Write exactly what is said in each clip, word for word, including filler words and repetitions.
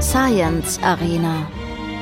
Science Arena.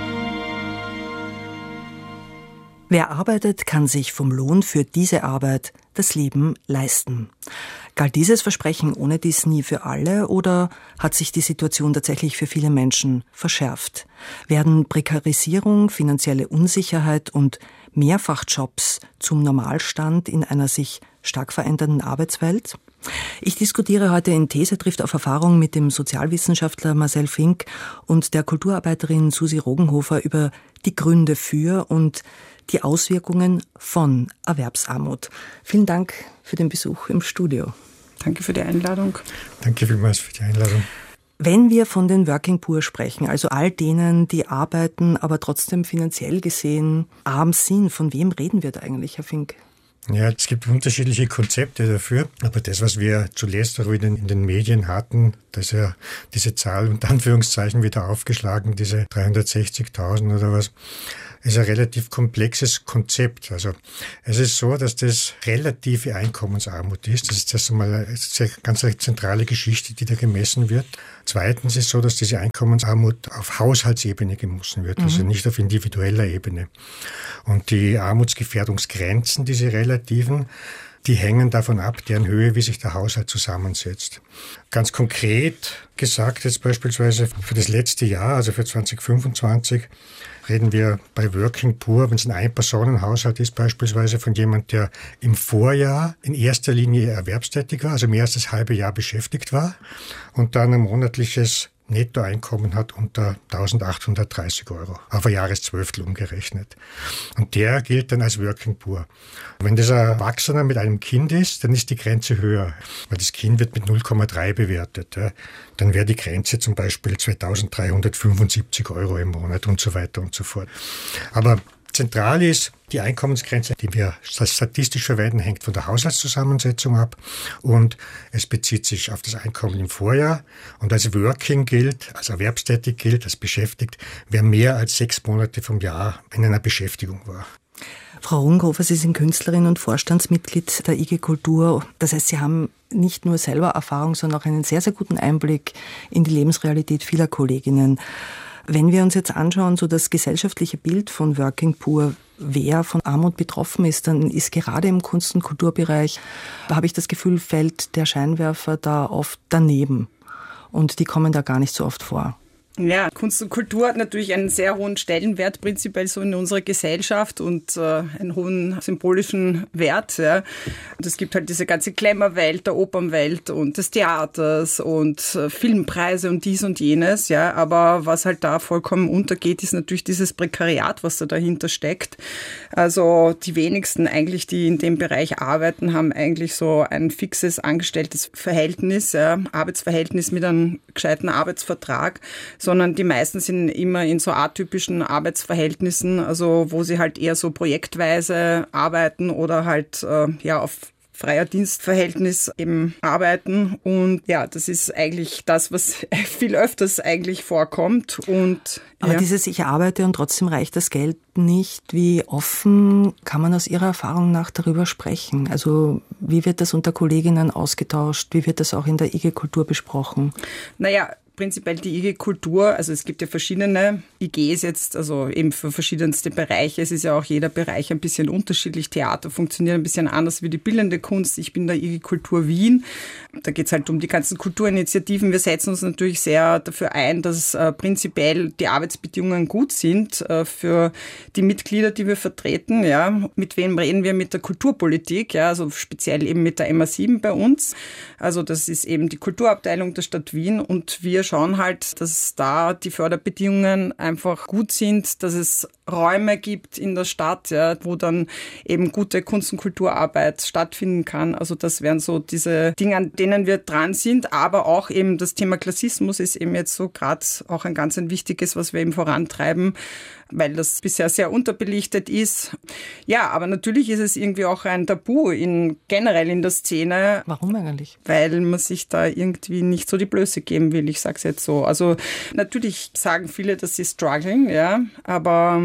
Wer arbeitet, kann sich vom Lohn für diese Arbeit das Leben leisten. Galt dieses Versprechen ohne dies nie für alle oder hat sich die Situation tatsächlich für viele Menschen verschärft? Werden Prekarisierung, finanzielle Unsicherheit und Mehrfachjobs zum Normalstand in einer sich stark verändernden Arbeitswelt? Ich diskutiere heute in These trifft auf Erfahrung mit dem Sozialwissenschaftler Marcel Fink und der Kulturarbeiterin Susi Rogenhofer über die Gründe für und die Auswirkungen von Erwerbsarmut. Vielen Dank für den Besuch im Studio. Danke für die Einladung. Danke vielmals für die Einladung. Wenn wir von den Working Poor sprechen, also all denen, die arbeiten, aber trotzdem finanziell gesehen arm sind, von wem reden wir da eigentlich, Herr Fink? Ja, es gibt unterschiedliche Konzepte dafür, aber das, was wir zuletzt auch wieder in den Medien hatten, dass ja diese Zahl unter Anführungszeichen wieder aufgeschlagen, diese dreihundertsechzigtausend oder was, ist ein relativ komplexes Konzept. Also es ist so, dass das relative Einkommensarmut ist. Das ist erst einmal eine ganz zentrale Geschichte, die da gemessen wird. Zweitens ist es so, dass diese Einkommensarmut auf Haushaltsebene gemessen wird, also mhm. nicht auf individueller Ebene. Und die Armutsgefährdungsgrenzen, diese relativen, die hängen davon ab, deren Höhe, wie sich der Haushalt zusammensetzt. Ganz konkret gesagt, jetzt beispielsweise für das letzte Jahr, also für zwanzig fünfundzwanzig, reden wir bei Working Poor, wenn es ein Ein-Personen-Haushalt ist, beispielsweise von jemand, der im Vorjahr in erster Linie erwerbstätig war, also mehr als das halbe Jahr beschäftigt war und dann ein monatliches Nettoeinkommen hat unter eintausendachthundertdreißig Euro, auf ein Jahreszwölftel umgerechnet. Und der gilt dann als Working Poor. Wenn das ein Erwachsener mit einem Kind ist, dann ist die Grenze höher, weil das Kind wird mit null Komma drei bewertet. Ja. Dann wäre die Grenze zum Beispiel zweitausenddreihundertfünfundsiebzig Euro im Monat und so weiter und so fort. Aber zentral ist, die Einkommensgrenze, die wir statistisch verwenden, hängt von der Haushaltszusammensetzung ab und es bezieht sich auf das Einkommen im Vorjahr und als Working gilt, als erwerbstätig gilt, als beschäftigt, wer mehr als sechs Monate vom Jahr in einer Beschäftigung war. Frau Rogenhofer, Sie sind Künstlerin und Vorstandsmitglied der I G Kultur. Das heißt, Sie haben nicht nur selber Erfahrung, sondern auch einen sehr, sehr guten Einblick in die Lebensrealität vieler Kolleginnen. Wenn wir uns jetzt anschauen, so das gesellschaftliche Bild von Working Poor, wer von Armut betroffen ist, dann ist gerade im Kunst- und Kulturbereich, habe ich das Gefühl, fällt der Scheinwerfer da oft daneben. Und die kommen da gar nicht so oft vor. Ja, Kunst und Kultur hat natürlich einen sehr hohen Stellenwert prinzipiell so in unserer Gesellschaft und äh, einen hohen symbolischen Wert. Ja. Und es gibt halt diese ganze Glamour-Welt, der Opernwelt und des Theaters und äh, Filmpreise und dies und jenes. Ja. Aber was halt da vollkommen untergeht, ist natürlich dieses Prekariat, was da dahinter steckt. Also die wenigsten eigentlich, die in dem Bereich arbeiten, haben eigentlich so ein fixes angestelltes Verhältnis, ja, Arbeitsverhältnis mit einem gescheiten Arbeitsvertrag, sondern die meisten sind immer in so atypischen Arbeitsverhältnissen, also wo sie halt eher so projektweise arbeiten oder halt äh, ja auf freier Dienstverhältnis eben arbeiten. Und ja, das ist eigentlich das, was viel öfters eigentlich vorkommt. Und aber ja. dieses Ich arbeite und trotzdem reicht das Geld nicht. Wie offen kann man aus Ihrer Erfahrung nach darüber sprechen? Also wie wird das unter Kolleginnen ausgetauscht? Wie wird das auch in der I G Kultur besprochen? Naja, prinzipiell die I G Kultur, also es gibt ja verschiedene I Gs jetzt, also eben für verschiedenste Bereiche. Es ist ja auch jeder Bereich ein bisschen unterschiedlich. Theater funktioniert ein bisschen anders wie die bildende Kunst. Ich bin der I G Kultur Wien. Da geht es halt um die ganzen Kulturinitiativen. Wir setzen uns natürlich sehr dafür ein, dass äh, prinzipiell die Arbeitsbedingungen gut sind äh, für die Mitglieder, die wir vertreten. Ja. Mit wem reden wir? Mit der Kulturpolitik, ja, also speziell eben mit der M A sieben bei uns. Also das ist eben die Kulturabteilung der Stadt Wien und wir schauen halt, dass da die Förderbedingungen einfach gut sind, dass es Räume gibt in der Stadt, ja, wo dann eben gute Kunst- und Kulturarbeit stattfinden kann. Also das wären so diese Dinge, an denen wir dran sind, aber auch eben das Thema Klassismus ist eben jetzt so gerade auch ein ganz ein wichtiges, was wir eben vorantreiben, weil das bisher sehr unterbelichtet ist. Ja, aber natürlich ist es irgendwie auch ein Tabu in, generell in der Szene. Warum eigentlich? Weil man sich da irgendwie nicht so die Blöße geben will, ich sag's jetzt so. Also natürlich sagen viele, dass sie strugglen, ja, aber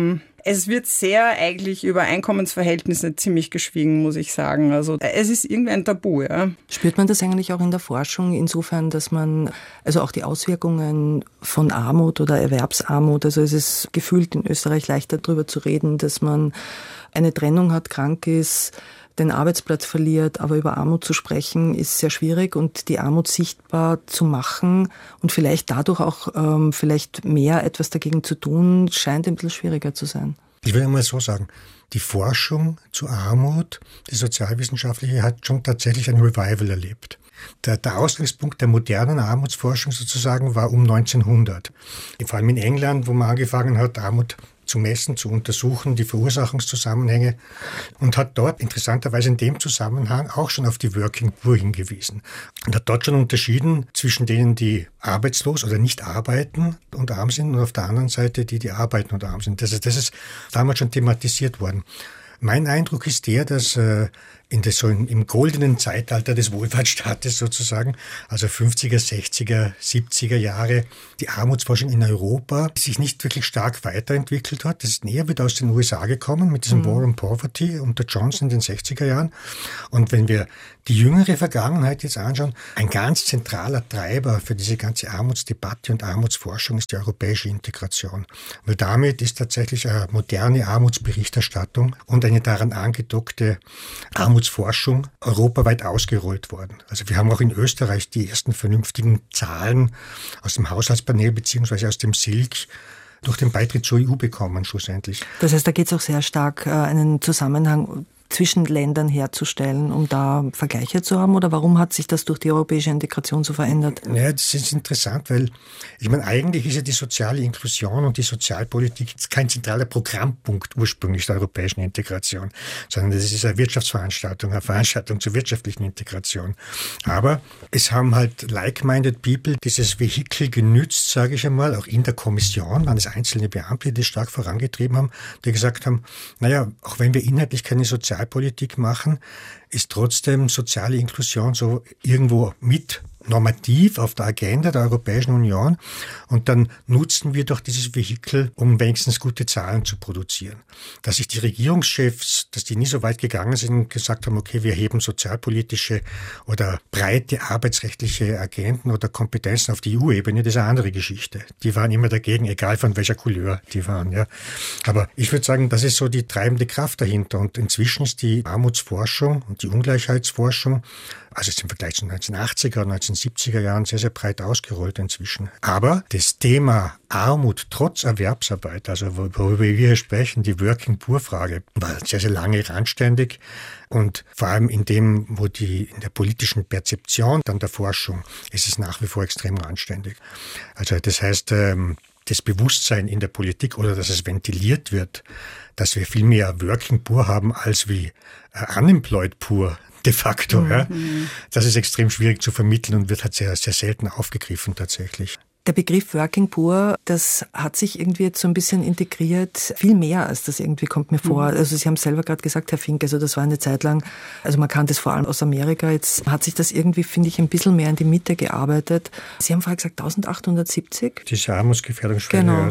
Es wird sehr eigentlich über Einkommensverhältnisse ziemlich geschwiegen, muss ich sagen. Also es ist irgendwie ein Tabu, ja. Spürt man das eigentlich auch in der Forschung insofern, dass man, also auch die Auswirkungen von Armut oder Erwerbsarmut, also es ist gefühlt in Österreich leichter darüber zu reden, dass man eine Trennung hat, krank ist, den Arbeitsplatz verliert, aber über Armut zu sprechen ist sehr schwierig und die Armut sichtbar zu machen und vielleicht dadurch auch ähm, vielleicht mehr etwas dagegen zu tun, scheint ein bisschen schwieriger zu sein. Ich will mal so sagen, die Forschung zu Armut, die sozialwissenschaftliche, hat schon tatsächlich ein Revival erlebt. Der, der Ausgangspunkt der modernen Armutsforschung sozusagen war um neunzehnhundert. Vor allem in England, wo man angefangen hat, Armut zu messen, zu untersuchen, die Verursachungszusammenhänge, und hat dort interessanterweise in dem Zusammenhang auch schon auf die Working Poor hingewiesen. Und hat dort schon unterschieden zwischen denen, die arbeitslos oder nicht arbeiten und arm sind, und auf der anderen Seite die, die arbeiten und arm sind. Das ist, das ist damals schon thematisiert worden. Mein Eindruck ist der, dass äh, in das, so im, im goldenen Zeitalter des Wohlfahrtsstaates sozusagen, also fünfziger, sechziger, siebziger Jahre, die Armutsforschung in Europa sich nicht wirklich stark weiterentwickelt hat. Das ist näher wieder aus den U S A gekommen mit diesem mhm. War on Poverty unter Johnson in den sechziger Jahren. Und wenn wir die jüngere Vergangenheit jetzt anschauen, ein ganz zentraler Treiber für diese ganze Armutsdebatte und Armutsforschung ist die europäische Integration. Weil damit ist tatsächlich eine moderne Armutsberichterstattung und eine daran angedockte Armutsforschung europaweit ausgerollt worden. Also wir haben auch in Österreich die ersten vernünftigen Zahlen aus dem Haushaltspanel beziehungsweise aus dem Silk durch den Beitritt zur E U bekommen schlussendlich. Das heißt, da geht es auch sehr stark, einen Zusammenhang zwischen Ländern herzustellen, um da Vergleiche zu haben? Oder warum hat sich das durch die europäische Integration so verändert? Ja, das ist interessant, weil ich meine, eigentlich ist ja die soziale Inklusion und die Sozialpolitik kein zentraler Programmpunkt ursprünglich der europäischen Integration, sondern das ist eine Wirtschaftsveranstaltung, eine Veranstaltung zur wirtschaftlichen Integration. Aber es haben halt like-minded people dieses Vehikel genützt, sage ich einmal, auch in der Kommission, waren es einzelne Beamte, die das stark vorangetrieben haben, die gesagt haben, naja, auch wenn wir inhaltlich keine Sozial Politik machen, ist trotzdem soziale Inklusion so irgendwo mit normativ auf der Agenda der Europäischen Union, und dann nutzen wir doch dieses Vehikel, um wenigstens gute Zahlen zu produzieren. Dass sich die Regierungschefs, dass die nie so weit gegangen sind und gesagt haben, okay, wir heben sozialpolitische oder breite arbeitsrechtliche Agenden oder Kompetenzen auf die E U-Ebene, das ist eine andere Geschichte. Die waren immer dagegen, egal von welcher Couleur die waren. Ja. Aber ich würde sagen, das ist so die treibende Kraft dahinter, und inzwischen ist die Armutsforschung und die Ungleichheitsforschung, also im Vergleich zu neunzehnhundertachtziger und neunzehnhundertsiebziger Jahren, sehr, sehr breit ausgerollt inzwischen. Aber das Thema Armut trotz Erwerbsarbeit, also worüber wir hier sprechen, die Working-Poor-Frage, war sehr, sehr lange randständig, und vor allem in dem, wo die, in der politischen Perzeption dann der Forschung, ist es nach wie vor extrem randständig. Also das heißt, das Bewusstsein in der Politik, oder dass es ventiliert wird, dass wir viel mehr Working Poor haben als wie Unemployed Poor, de facto. Mhm. Ja. Das ist extrem schwierig zu vermitteln und wird halt sehr, sehr selten aufgegriffen tatsächlich. Der Begriff Working Poor, das hat sich irgendwie jetzt so ein bisschen integriert, viel mehr als das irgendwie kommt mir vor. Mhm. Also Sie haben es selber gerade gesagt, Herr Fink, also das war eine Zeit lang, also man kannte es vor allem aus Amerika, jetzt hat sich das irgendwie, finde ich, ein bisschen mehr in die Mitte gearbeitet. Sie haben vorher gesagt eintausendachthundertsiebzig? Diese Armutsgefährdungsschwelle, genau.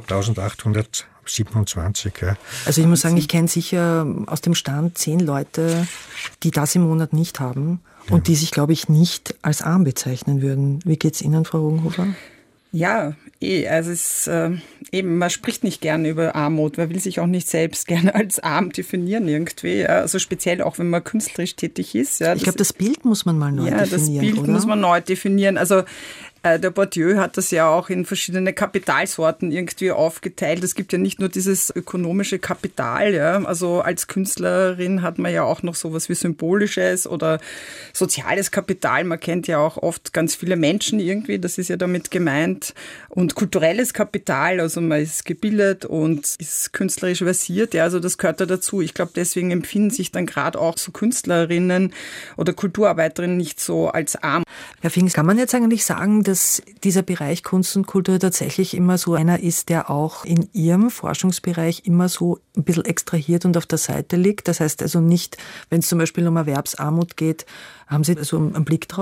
eintausendachthundertsiebenundzwanzig, ja. Also ich muss sagen, ich kenne sicher aus dem Stand zehn Leute, die das im Monat nicht haben und ja. die sich, glaube ich, nicht als arm bezeichnen würden. Wie geht's Ihnen, Frau Rogenhofer? Ja, eh, also es ist äh, eben, man spricht nicht gerne über Armut, man will sich auch nicht selbst gerne als arm definieren irgendwie, also speziell auch, wenn man künstlerisch tätig ist. Ja, ich glaube, das Bild muss man mal neu ja, definieren, Ja, das Bild oder? muss man neu definieren, also äh, der Bourdieu hat das ja auch in verschiedene Kapitalsorten irgendwie aufgeteilt. Es gibt ja nicht nur dieses ökonomische Kapital, ja, also als Künstlerin hat man ja auch noch sowas wie symbolisches oder soziales Kapital. Man kennt ja auch oft ganz viele Menschen irgendwie, das ist ja damit gemeint. Und kulturelles Kapital, also man ist gebildet und ist künstlerisch versiert, ja, also das gehört da dazu. Ich glaube, deswegen empfinden sich dann gerade auch so Künstlerinnen oder Kulturarbeiterinnen nicht so als arm. Herr Fink, kann man jetzt eigentlich sagen, dass dieser Bereich Kunst und Kultur tatsächlich immer so einer ist, der auch in Ihrem Forschungsbereich immer so ein bisschen extrahiert und auf der Seite liegt? Das heißt also nicht, wenn es zum Beispiel um Erwerbsarmut geht, haben Sie so einen Blick drauf?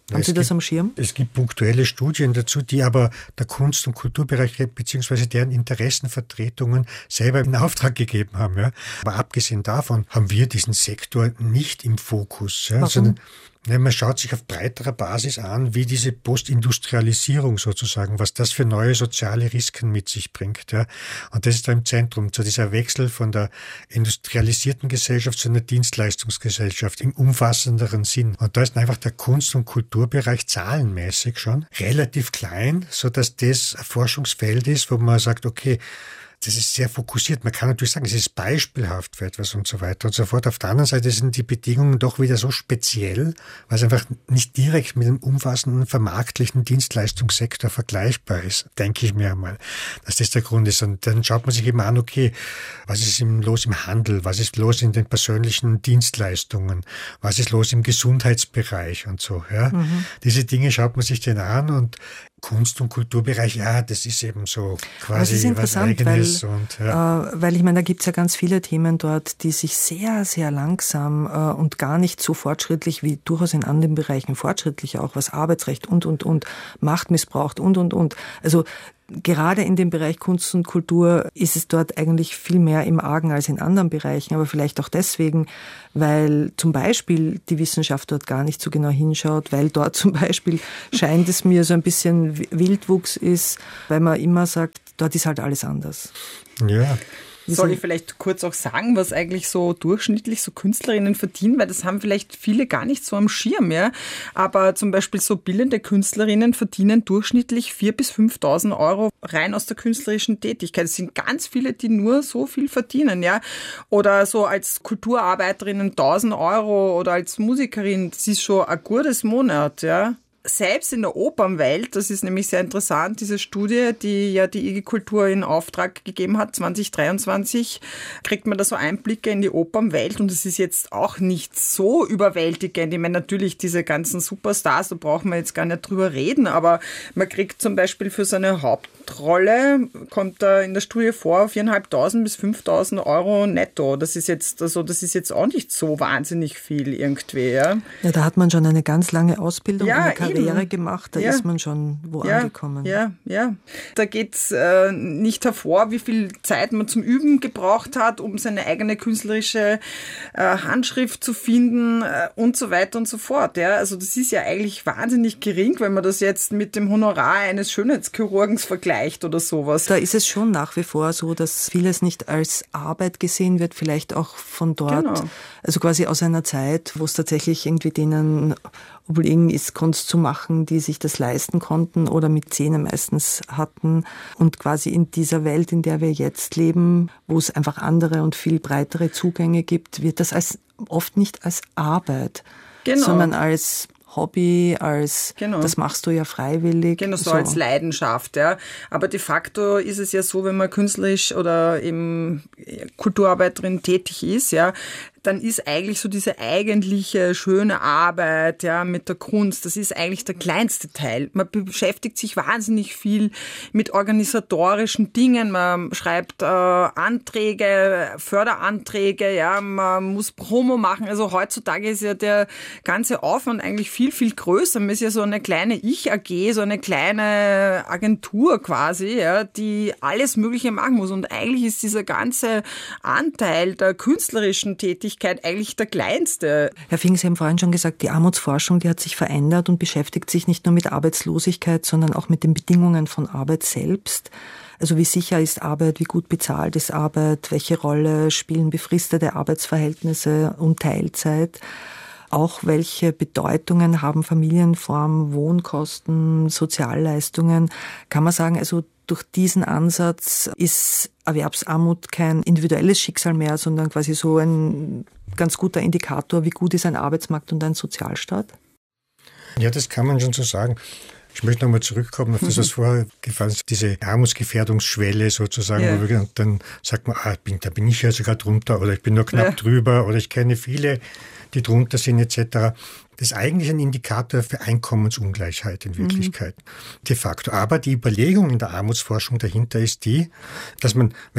Haben Sie das am Schirm? Es gibt punktuelle Studien dazu, die aber der Kunst- und Kulturbereich bzw. deren Interessenvertretungen selber in Auftrag gegeben haben. Ja. Aber abgesehen davon haben wir diesen Sektor nicht im Fokus. Ja, sondern ja, man schaut sich auf breiterer Basis an, wie diese Postindustrialisierung sozusagen, was das für neue soziale Risiken mit sich bringt. Ja. Und das ist da im Zentrum, so dieser Wechsel von der industrialisierten Gesellschaft zu einer Dienstleistungsgesellschaft im umfassenderen Sinn. Und da ist einfach der Kunst- und Kulturbereich zahlenmäßig schon relativ klein, sodass das ein Forschungsfeld ist, wo man sagt, okay, das ist sehr fokussiert. Man kann natürlich sagen, es ist beispielhaft für etwas und so weiter und so fort. Auf der anderen Seite sind die Bedingungen doch wieder so speziell, weil es einfach nicht direkt mit dem umfassenden vermarktlichen Dienstleistungssektor vergleichbar ist, denke ich mir einmal, dass das der Grund ist. Und dann schaut man sich eben an, okay, was ist los im Handel, was ist los in den persönlichen Dienstleistungen, was ist los im Gesundheitsbereich und so. Ja. Mhm. Diese Dinge schaut man sich dann an und Kunst- und Kulturbereich, ja, das ist eben so quasi ist was Eigenes. Weil, und, ja. äh, weil ich meine, da gibt es ja ganz viele Themen dort, die sich sehr, sehr langsam äh, und gar nicht so fortschrittlich wie durchaus in anderen Bereichen fortschrittlich auch, was Arbeitsrecht und, und, und, Macht missbraucht und, und, und. Also gerade in dem Bereich Kunst und Kultur ist es dort eigentlich viel mehr im Argen als in anderen Bereichen, aber vielleicht auch deswegen, weil zum Beispiel die Wissenschaft dort gar nicht so genau hinschaut, weil dort zum Beispiel scheint es mir so ein bisschen Wildwuchs ist, weil man immer sagt, dort ist halt alles anders. Ja. Soll ich vielleicht kurz auch sagen, was eigentlich so durchschnittlich so Künstlerinnen verdienen, weil das haben vielleicht viele gar nicht so am Schirm, ja. Aber zum Beispiel so bildende Künstlerinnen verdienen durchschnittlich viertausend bis fünftausend Euro rein aus der künstlerischen Tätigkeit. Es sind ganz viele, die nur so viel verdienen, ja. Oder so als Kulturarbeiterinnen tausend Euro oder als Musikerin, das ist schon ein gutes Monat, ja. Selbst in der Opernwelt, das ist nämlich sehr interessant, diese Studie, die ja die I G Kultur in Auftrag gegeben hat, zwanzig dreiundzwanzig, kriegt man da so Einblicke in die Opernwelt und es ist jetzt auch nicht so überwältigend. Ich meine, natürlich diese ganzen Superstars, da brauchen wir jetzt gar nicht drüber reden, aber man kriegt zum Beispiel für seine Hauptrolle, kommt da in der Studie vor, viertausendfünfhundert bis fünftausend Euro netto. Das ist jetzt, also das ist jetzt auch nicht so wahnsinnig viel irgendwie, ja. Ja, da hat man schon eine ganz lange Ausbildung, ja, eine Karriere eben gemacht, da ja. ist man schon wo ja, angekommen. Ja, ja. Da geht es äh, nicht hervor, wie viel Zeit man zum Üben gebraucht hat, um seine eigene künstlerische äh, Handschrift zu finden äh, und so weiter und so fort. Ja. Also das ist ja eigentlich wahnsinnig gering, wenn man das jetzt mit dem Honorar eines Schönheitschirurgens vergleicht oder sowas. Da ist es schon nach wie vor so, dass vieles nicht als Arbeit gesehen wird, vielleicht auch von dort, genau. Also quasi aus einer Zeit, wo es tatsächlich irgendwie denen obliegen ist, Kunst zu machen, die sich das leisten konnten oder mit Zähne meistens hatten. Und quasi in dieser Welt, in der wir jetzt leben, wo es einfach andere und viel breitere Zugänge gibt, wird das als, oft nicht als Arbeit, genau. sondern als Hobby, als genau. das machst du ja freiwillig. Genau, so, so als Leidenschaft. Ja. Aber de facto ist es ja so, wenn man künstlerisch oder eben Kulturarbeiterin tätig ist, ja, dann ist eigentlich so diese eigentliche schöne Arbeit ja, mit der Kunst, das ist eigentlich der kleinste Teil. Man beschäftigt sich wahnsinnig viel mit organisatorischen Dingen. Man schreibt äh, Anträge, Förderanträge, ja, man muss Promo machen. Also heutzutage ist ja der ganze Aufwand eigentlich viel, viel größer. Man ist ja so eine kleine Ich-A G, so eine kleine Agentur quasi, ja, die alles Mögliche machen muss. Und eigentlich ist dieser ganze Anteil der künstlerischen Tätigkeit eigentlich der kleinste. Herr Fink, Sie haben vorhin schon gesagt, die Armutsforschung, die hat sich verändert und beschäftigt sich nicht nur mit Arbeitslosigkeit, sondern auch mit den Bedingungen von Arbeit selbst. Also wie sicher ist Arbeit, wie gut bezahlt ist Arbeit, welche Rolle spielen befristete Arbeitsverhältnisse und Teilzeit. Auch welche Bedeutungen haben Familienform, Wohnkosten, Sozialleistungen. Kann man sagen, also durch diesen Ansatz ist Erwerbsarmut kein individuelles Schicksal mehr, sondern quasi so ein ganz guter Indikator, wie gut ist ein Arbeitsmarkt und ein Sozialstaat? Ja, das kann man schon so sagen. Ich möchte nochmal zurückkommen auf das, was vorher gefallen ist, diese Armutsgefährdungsschwelle sozusagen. Ja. Wo wir, und dann sagt man, ah, bin, da bin ich ja sogar drunter oder ich bin nur knapp ja. drüber oder ich kenne viele, die drunter sind et cetera. Das ist eigentlich ein Indikator für Einkommensungleichheit in Wirklichkeit, mhm. de facto. Aber die Überlegung in der Armutsforschung dahinter ist die, dass man, wenn man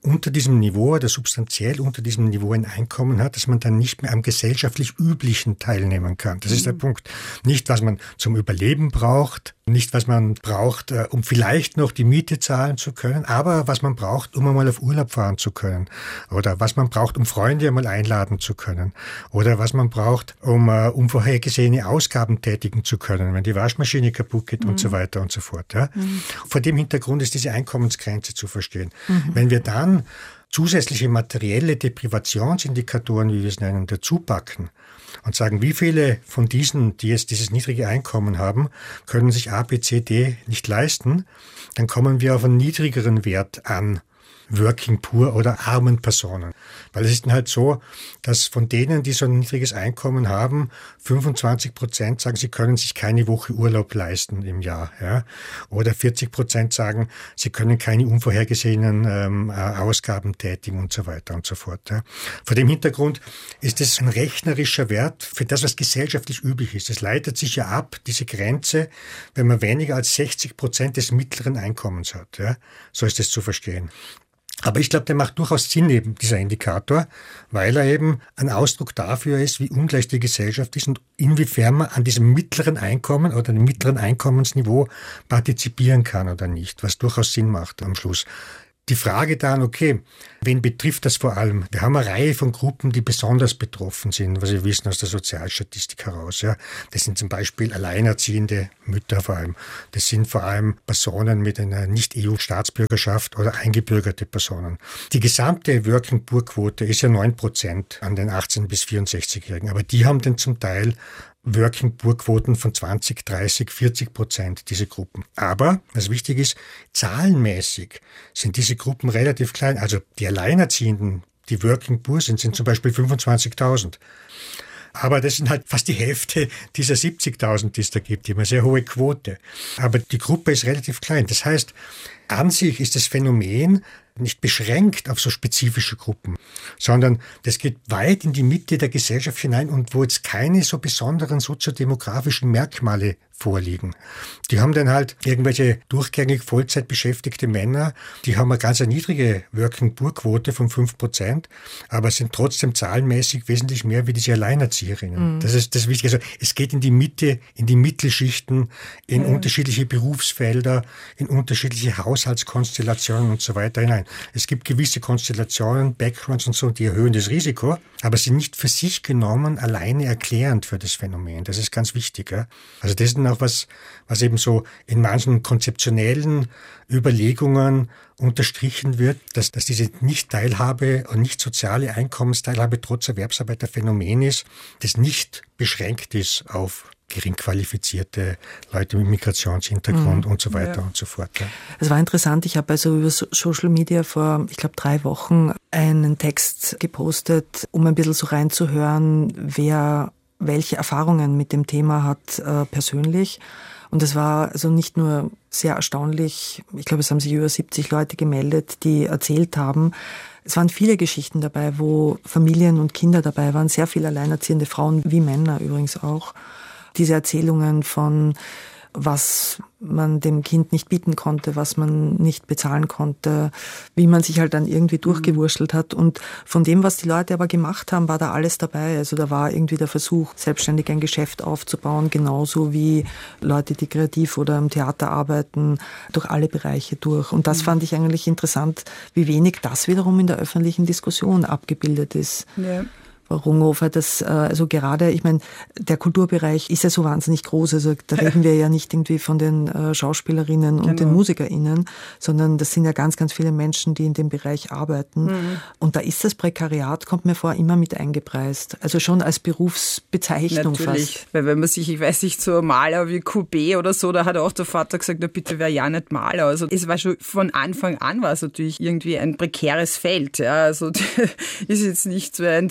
unter diesem Niveau oder substanziell unter diesem Niveau ein Einkommen hat, dass man dann nicht mehr am gesellschaftlich Üblichen teilnehmen kann. Das mhm. ist der Punkt. Nicht, was man zum Überleben braucht, nicht, was man braucht, um vielleicht noch die Miete zahlen zu können, aber was man braucht, um einmal auf Urlaub fahren zu können oder was man braucht, um Freunde einmal einladen zu können oder was man braucht, um uh, unvorhergesehene Ausgaben tätigen zu können, wenn die Waschmaschine kaputt geht mhm. und so weiter und so fort. Ja. Mhm. Vor dem Hintergrund ist diese Einkommensgrenze zu verstehen. Mhm. Wenn wir dann zusätzliche materielle Deprivationsindikatoren, wie wir es nennen, dazu packen und sagen, wie viele von diesen, die jetzt dieses niedrige Einkommen haben, können sich A, B, C, D nicht leisten, dann kommen wir auf einen niedrigeren Wert an Working Poor oder armen Personen. Weil es ist dann halt so, dass von denen, die so ein niedriges Einkommen haben, fünfundzwanzig Prozent sagen, sie können sich keine Woche Urlaub leisten im Jahr. Ja? Oder vierzig Prozent sagen, sie können keine unvorhergesehenen ähm, Ausgaben tätigen und so weiter und so fort. Ja? Vor dem Hintergrund ist es ein rechnerischer Wert für das, was gesellschaftlich üblich ist. Es leitet sich ja ab, diese Grenze, wenn man weniger als sechzig Prozent des mittleren Einkommens hat. Ja? So ist es zu verstehen. Aber ich glaube, der macht durchaus Sinn, eben dieser Indikator, weil er eben ein Ausdruck dafür ist, wie ungleich die Gesellschaft ist und inwiefern man an diesem mittleren Einkommen oder dem mittleren Einkommensniveau partizipieren kann oder nicht, was durchaus Sinn macht am Schluss. Die Frage dann, okay, wen betrifft das vor allem? Wir haben eine Reihe von Gruppen, die besonders betroffen sind, was wir wissen aus der Sozialstatistik heraus. Ja. Das sind zum Beispiel alleinerziehende Mütter vor allem. Das sind vor allem Personen mit einer Nicht-E U-Staatsbürgerschaft oder eingebürgerte Personen. Die gesamte Working-Poor-Quote ist ja neun Prozent an den achtzehn- bis vierundsechzigjährigen. Aber die haben dann zum Teil Working-Poor-Quoten von zwanzig, dreißig, vierzig Prozent, diese Gruppen. Aber, was wichtig ist, zahlenmäßig sind diese Gruppen relativ klein. Also die Alleinerziehenden, die Working-Poor sind, sind zum Beispiel fünfundzwanzigtausend. Aber das sind halt fast die Hälfte dieser siebzigtausend, die es da gibt, die haben eine sehr hohe Quote. Aber die Gruppe ist relativ klein. Das heißt, an sich ist das Phänomen nicht beschränkt auf so spezifische Gruppen, sondern das geht weit in die Mitte der Gesellschaft hinein und wo jetzt keine so besonderen soziodemografischen Merkmale vorliegen. Die haben dann halt irgendwelche durchgängig Vollzeit beschäftigte Männer, die haben eine ganz niedrige Working-Poor-Quote von fünf Prozent, aber sind trotzdem zahlenmäßig wesentlich mehr wie diese Alleinerzieherinnen. Mhm. Das ist das Wichtige. Also es geht in die Mitte, in die Mittelschichten, in ja. unterschiedliche Berufsfelder, in unterschiedliche Haushaltskonstellationen und so weiter hinein. Es gibt gewisse Konstellationen, Backgrounds und so, die erhöhen das Risiko, aber sind nicht für sich genommen alleine erklärend für das Phänomen. Das ist ganz wichtig. Ja? Also das ist dann auch was, was eben so in manchen konzeptionellen Überlegungen unterstrichen wird, dass, dass diese Nicht-Teilhabe und nicht soziale Einkommensteilhabe trotz Erwerbsarbeit ein Phänomen ist, das nicht beschränkt ist auf gering qualifizierte Leute mit Migrationshintergrund mhm. und so weiter ja. und so fort. Ja. Es war interessant, ich habe also über Social Media vor, ich glaube, drei Wochen einen Text gepostet, um ein bisschen so reinzuhören, wer welche Erfahrungen mit dem Thema hat äh, persönlich. Und es war also nicht nur sehr erstaunlich, ich glaube, es haben sich über siebzig Leute gemeldet, die erzählt haben. Es waren viele Geschichten dabei, wo Familien und Kinder dabei waren, sehr viele alleinerziehende Frauen, wie Männer übrigens auch. Diese Erzählungen von, was man dem Kind nicht bieten konnte, was man nicht bezahlen konnte, wie man sich halt dann irgendwie durchgewurschtelt hat. Und von dem, was die Leute aber gemacht haben, war da alles dabei. Also da war irgendwie der Versuch, selbstständig ein Geschäft aufzubauen, genauso wie Leute, die kreativ oder am Theater arbeiten, durch alle Bereiche durch. Und das fand ich eigentlich interessant, wie wenig das wiederum in der öffentlichen Diskussion abgebildet ist. Ja. Runghofer, das, also gerade, ich meine, der Kulturbereich ist ja so wahnsinnig groß, also da reden wir ja nicht irgendwie von den äh, Schauspielerinnen und genau. den MusikerInnen, sondern das sind ja ganz, ganz viele Menschen, die in dem Bereich arbeiten. Mhm. Und da ist das Prekariat, kommt mir vor, immer mit eingepreist. Also schon als Berufsbezeichnung Natürlich. fast. Weil wenn man sich, ich weiß nicht, so Maler wie Courbet oder so, da hat auch der Vater gesagt, na bitte, wer ja nicht Maler. Also es war schon von Anfang an war es natürlich irgendwie ein prekäres Feld. Ja. Also ist jetzt nicht so ein Zufall,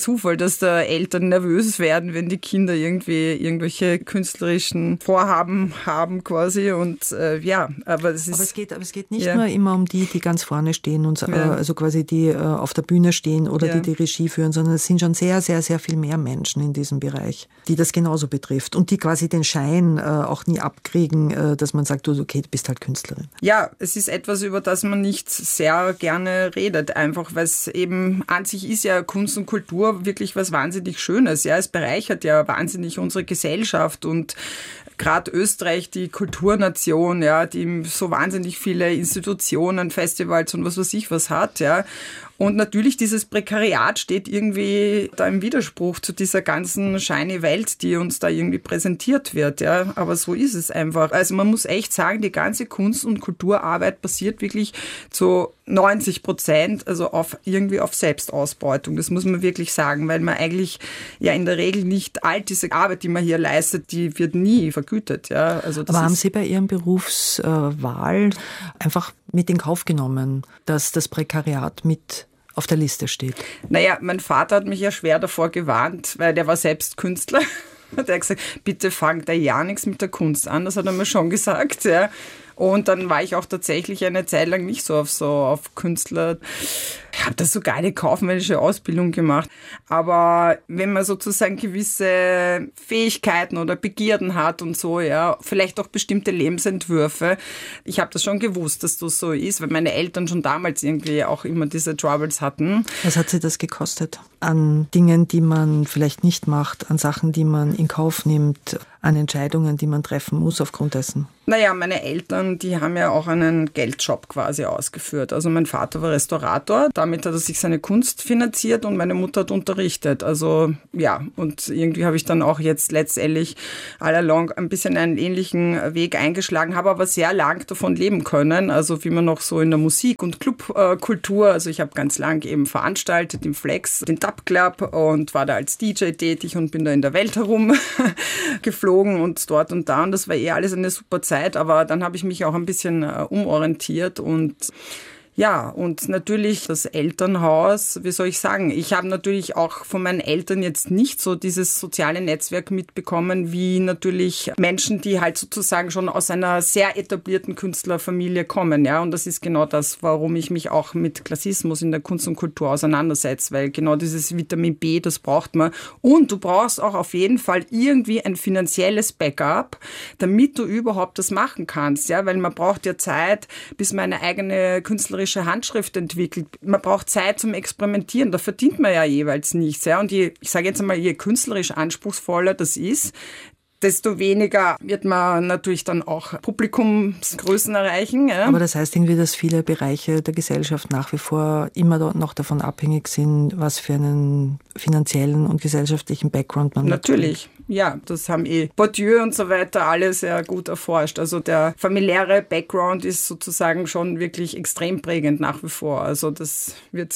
dass da Eltern nervös werden, wenn die Kinder irgendwie irgendwelche künstlerischen Vorhaben haben quasi. Und äh, ja, aber es ist... Aber es geht, aber es geht nicht ja. nur immer um die, die ganz vorne stehen und Ja. äh, also quasi die äh, auf der Bühne stehen oder Ja. die die Regie führen, sondern es sind schon sehr, sehr, sehr viel mehr Menschen in diesem Bereich, die das genauso betrifft und die quasi den Schein äh, auch nie abkriegen, äh, dass man sagt, du, okay, du bist halt Künstlerin. Ja, es ist etwas, über das man nicht sehr gerne redet, einfach weil es eben an sich ist ja Kunst und Kultur wirklich was wahnsinnig Schönes. Ja, es bereichert ja wahnsinnig unsere Gesellschaft und gerade Österreich, die Kulturnation, ja, die so wahnsinnig viele Institutionen, Festivals und was weiß ich was hat, ja. Und natürlich dieses Prekariat steht irgendwie da im Widerspruch zu dieser ganzen shiny Welt, die uns da irgendwie präsentiert wird, ja. Aber so ist es einfach. Also man muss echt sagen, die ganze Kunst- und Kulturarbeit basiert wirklich zu neunzig Prozent, also auf irgendwie auf Selbstausbeutung. Das muss man wirklich sagen, weil man eigentlich ja in der Regel nicht all diese Arbeit, die man hier leistet, die wird nie vergütet, ja. Also das Aber haben ist Sie bei Ihrem Berufswahl einfach mit in Kauf genommen, dass das Prekariat mit auf der Liste steht? Naja, mein Vater hat mich ja schwer davor gewarnt, weil der war selbst Künstler. Hat er gesagt, bitte fangt da ja nichts mit der Kunst an, das hat er mir schon gesagt, ja. Und dann war ich auch tatsächlich eine Zeit lang nicht so auf so auf Künstler. Ich habe da sogar eine kaufmännische Ausbildung gemacht. Aber wenn man sozusagen gewisse Fähigkeiten oder Begierden hat und so, ja, vielleicht auch bestimmte Lebensentwürfe. Ich habe das schon gewusst, dass das so ist, weil meine Eltern schon damals irgendwie auch immer diese Troubles hatten. Was hat Sie das gekostet? An Dingen, die man vielleicht nicht macht, an Sachen, die man in Kauf nimmt, an Entscheidungen, die man treffen muss aufgrund dessen? Naja, meine Eltern, die haben ja auch einen Geldjob quasi ausgeführt. Also mein Vater war Restaurator, damit hat er sich seine Kunst finanziert und meine Mutter hat unterrichtet. Also ja, und irgendwie habe ich dann auch jetzt letztendlich all along ein bisschen einen ähnlichen Weg eingeschlagen, habe aber sehr lang davon leben können. Also wie man noch so in der Musik- und Clubkultur, also ich habe ganz lang eben veranstaltet im Flex, den Dub Club und war da als D J tätig und bin da in der Welt herum geflogen und dort und da und das war eh alles eine super Zeit, aber dann habe ich mich auch ein bisschen äh, umorientiert und ja, und natürlich das Elternhaus, wie soll ich sagen, ich habe natürlich auch von meinen Eltern jetzt nicht so dieses soziale Netzwerk mitbekommen, wie natürlich Menschen, die halt sozusagen schon aus einer sehr etablierten Künstlerfamilie kommen, ja, und das ist genau das, warum ich mich auch mit Klassismus in der Kunst und Kultur auseinandersetze, weil genau dieses Vitamin B, das braucht man und du brauchst auch auf jeden Fall irgendwie ein finanzielles Backup, damit du überhaupt das machen kannst, ja, weil man braucht ja Zeit, bis man eine eigene künstlerische Handschrift entwickelt. Man braucht Zeit zum Experimentieren. Da verdient man ja jeweils nichts. Ja? Und je, ich sage jetzt einmal, je künstlerisch anspruchsvoller das ist, desto weniger wird man natürlich dann auch Publikumsgrößen erreichen. Ja? Aber das heißt irgendwie, dass viele Bereiche der Gesellschaft nach wie vor immer noch davon abhängig sind, was für einen finanziellen und gesellschaftlichen Background man hat. Natürlich. Ja, das haben eh Bourdieu und so weiter alle sehr gut erforscht. Also der familiäre Background ist sozusagen schon wirklich extrem prägend nach wie vor. Also das wird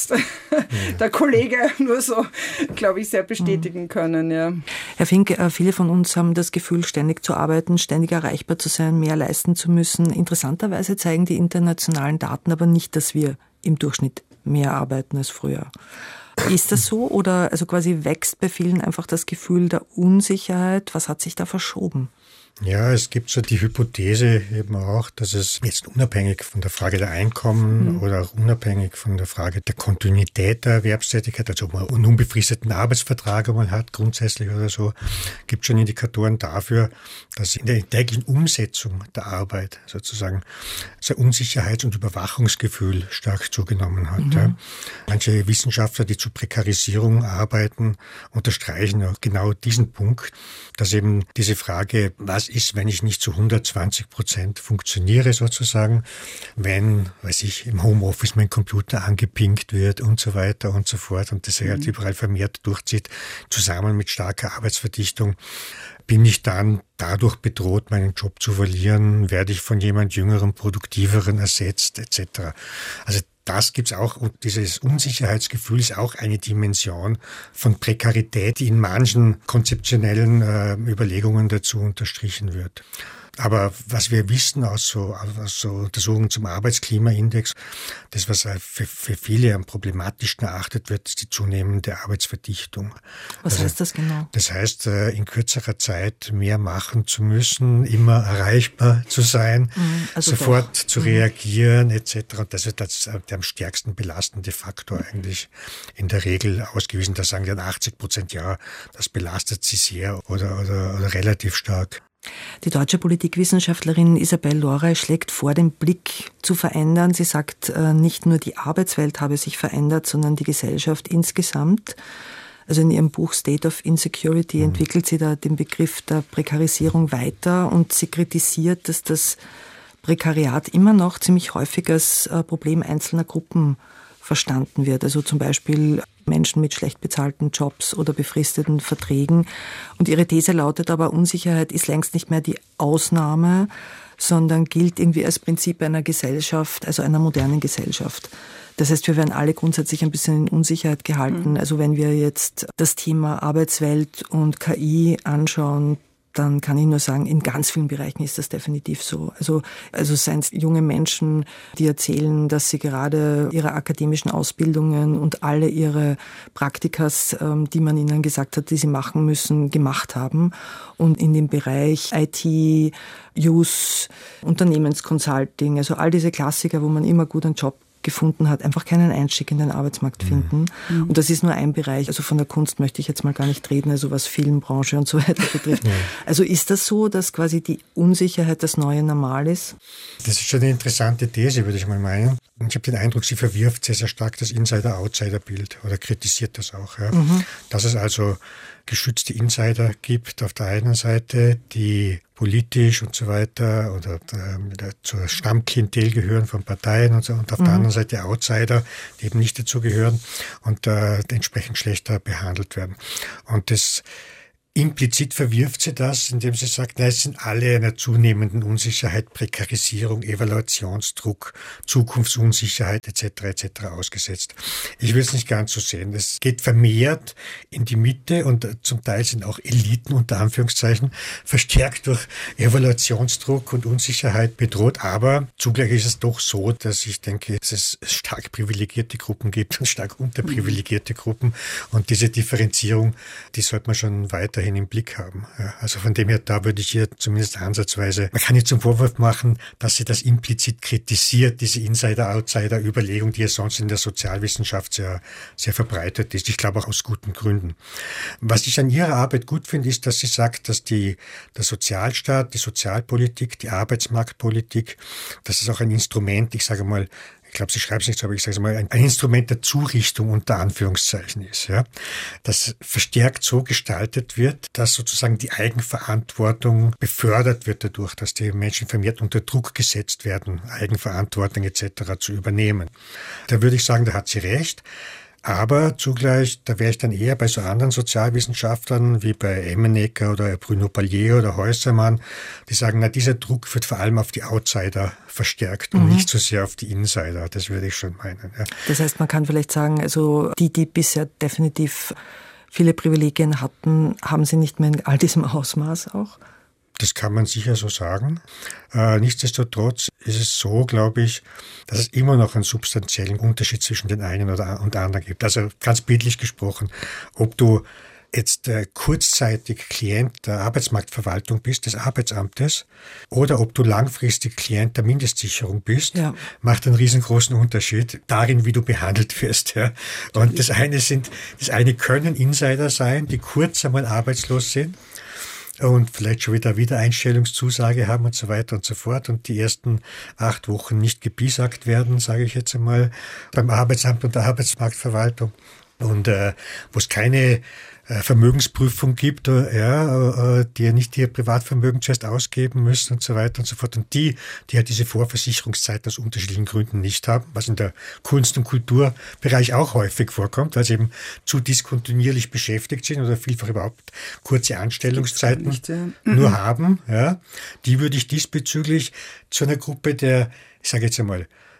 der Kollege nur so, glaube ich, sehr bestätigen können. Ja. Herr Fink, viele von uns haben das Gefühl, ständig zu arbeiten, ständig erreichbar zu sein, mehr leisten zu müssen. Interessanterweise zeigen die internationalen Daten aber nicht, dass wir im Durchschnitt mehr arbeiten als früher. Ist das so oder also quasi wächst bei vielen einfach das Gefühl der Unsicherheit? Was hat sich da verschoben? Ja, es gibt so die Hypothese eben auch, dass es jetzt unabhängig von der Frage der Einkommen mhm. oder auch unabhängig von der Frage der Kontinuität der Erwerbstätigkeit, also ob man einen unbefristeten Arbeitsvertrag einmal hat, grundsätzlich oder so, gibt schon Indikatoren dafür, dass in der täglichen Umsetzung der Arbeit sozusagen so ein Unsicherheits- und Überwachungsgefühl stark zugenommen hat. Mhm. Ja. Manche Wissenschaftler, die zur Prekarisierung arbeiten, unterstreichen auch genau diesen Punkt, dass eben diese Frage, was ist, wenn ich nicht zu hundertzwanzig Prozent funktioniere sozusagen, wenn, weiß ich, im Homeoffice mein Computer angepinkt wird und so weiter und so fort und das sich halt überall vermehrt durchzieht, zusammen mit starker Arbeitsverdichtung, bin ich dann dadurch bedroht, meinen Job zu verlieren, werde ich von jemand Jüngerem, Produktiveren ersetzt et cetera. Also das gibt's auch und dieses Unsicherheitsgefühl ist auch eine Dimension von Prekarität, die in manchen konzeptionellen äh, Überlegungen dazu unterstrichen wird. Aber was wir wissen aus so, aus so Untersuchungen zum Arbeitsklimaindex, das, was für, für viele am problematischsten erachtet wird, ist die zunehmende Arbeitsverdichtung. Was also, heißt das genau? Das heißt, in kürzerer Zeit mehr machen zu müssen, immer erreichbar zu sein, also sofort doch. zu reagieren et cetera. Und das ist das, der am stärksten belastende Faktor eigentlich in der Regel ausgewiesen. Da sagen dann achtzig Prozent, ja, das belastet sie sehr oder, oder, oder relativ stark. Die deutsche Politikwissenschaftlerin Isabel Lorey schlägt vor, den Blick zu verändern. Sie sagt, nicht nur die Arbeitswelt habe sich verändert, sondern die Gesellschaft insgesamt. Also in ihrem Buch State of Insecurity entwickelt sie da den Begriff der Prekarisierung weiter und sie kritisiert, dass das Prekariat immer noch ziemlich häufig als Problem einzelner Gruppen verstanden wird. Also zum Beispiel Menschen mit schlecht bezahlten Jobs oder befristeten Verträgen. Und ihre These lautet aber, Unsicherheit ist längst nicht mehr die Ausnahme, sondern gilt irgendwie als Prinzip einer Gesellschaft, also einer modernen Gesellschaft. Das heißt, wir werden alle grundsätzlich ein bisschen in Unsicherheit gehalten. Mhm. Also wenn wir jetzt das Thema Arbeitswelt und K I anschauen, dann kann ich nur sagen, in ganz vielen Bereichen ist das definitiv so. Also, also seien es junge Menschen, die erzählen, dass sie gerade ihre akademischen Ausbildungen und alle ihre Praktikas, die man ihnen gesagt hat, die sie machen müssen, gemacht haben. Und in dem Bereich I T, Use, Unternehmensconsulting, also all diese Klassiker, wo man immer gut einen Job gefunden hat, einfach keinen Einstieg in den Arbeitsmarkt finden. Mhm. Und das ist nur ein Bereich. Also von der Kunst möchte ich jetzt mal gar nicht reden, also was Filmbranche und so weiter betrifft. Ja. Also ist das so, dass quasi die Unsicherheit das neue Normal ist? Das ist schon eine interessante These, würde ich mal meinen. Und ich habe den Eindruck, sie verwirft sehr, sehr stark das Insider-Outsider-Bild oder kritisiert das auch. Ja. Mhm. Dass es also geschützte Insider gibt auf der einen Seite, die politisch und so weiter oder äh, zur Stammklientel gehören von Parteien und so, und auf mhm. der anderen Seite Outsider, die eben nicht dazu gehören und äh, entsprechend schlechter behandelt werden. Und das implizit verwirft sie das, indem sie sagt, na, es sind alle einer zunehmenden Unsicherheit, Prekarisierung, Evaluationsdruck, Zukunftsunsicherheit et cetera et cetera ausgesetzt. Ich will es nicht ganz so sehen. Es geht vermehrt in die Mitte und zum Teil sind auch Eliten unter Anführungszeichen verstärkt durch Evaluationsdruck und Unsicherheit bedroht. Aber zugleich ist es doch so, dass ich denke, dass es stark privilegierte Gruppen gibt und stark unterprivilegierte Gruppen. Und diese Differenzierung, die sollte man schon weiterhin im Blick haben. Ja, also von dem her, da würde ich hier zumindest ansatzweise, man kann nicht zum Vorwurf machen, dass sie das implizit kritisiert, diese Insider-Outsider-Überlegung, die ja sonst in der Sozialwissenschaft sehr, sehr verbreitet ist. Ich glaube auch aus guten Gründen. Was ich an ihrer Arbeit gut finde, ist, dass sie sagt, dass die, der Sozialstaat, die Sozialpolitik, die Arbeitsmarktpolitik, das ist auch ein Instrument, ich sage mal, ich glaube, sie schreibt es nicht so, aber ich sage es mal, ein, ein Instrument der Zurichtung unter Anführungszeichen ist, ja, das verstärkt so gestaltet wird, dass sozusagen die Eigenverantwortung befördert wird dadurch, dass die Menschen vermehrt unter Druck gesetzt werden, Eigenverantwortung et cetera zu übernehmen. Da würde ich sagen, da hat sie recht. Aber zugleich, da wäre ich dann eher bei so anderen Sozialwissenschaftlern wie bei Emmenegger oder Bruno Palier oder Häusermann, die sagen, na, dieser Druck wird vor allem auf die Outsider verstärkt und mhm. nicht so sehr auf die Insider. Das würde ich schon meinen. Ja. Das heißt, man kann vielleicht sagen, also die, die bisher definitiv viele Privilegien hatten, haben sie nicht mehr in all diesem Ausmaß auch? Das kann man sicher so sagen. Äh, nichtsdestotrotz ist es so, glaube ich, dass es immer noch einen substanziellen Unterschied zwischen den einen oder und anderen gibt. Also ganz bildlich gesprochen, ob du jetzt äh, kurzzeitig Klient der Arbeitsmarktverwaltung bist, des Arbeitsamtes, oder ob du langfristig Klient der Mindestsicherung bist, ja. macht einen riesengroßen Unterschied darin, wie du behandelt wirst. Ja. Und das eine sind, das eine können Insider sein, die kurz einmal arbeitslos sind und vielleicht schon wieder Wiedereinstellungszusage haben und so weiter und so fort und die ersten acht Wochen nicht gepiesackt werden, sage ich jetzt einmal, beim Arbeitsamt und der Arbeitsmarktverwaltung. Und äh, wo es keine äh, Vermögensprüfung gibt, äh, ja, äh, die ja nicht ihr Privatvermögen zuerst ausgeben müssen und so weiter und so fort. Und die, die halt diese Vorversicherungszeiten aus unterschiedlichen Gründen nicht haben, was in der Kunst- und Kulturbereich auch häufig vorkommt, weil sie eben zu diskontinuierlich beschäftigt sind oder vielfach überhaupt kurze Anstellungszeiten nicht, ja. nur haben, ja, die würde ich diesbezüglich zu einer Gruppe der, ich sage jetzt einmal,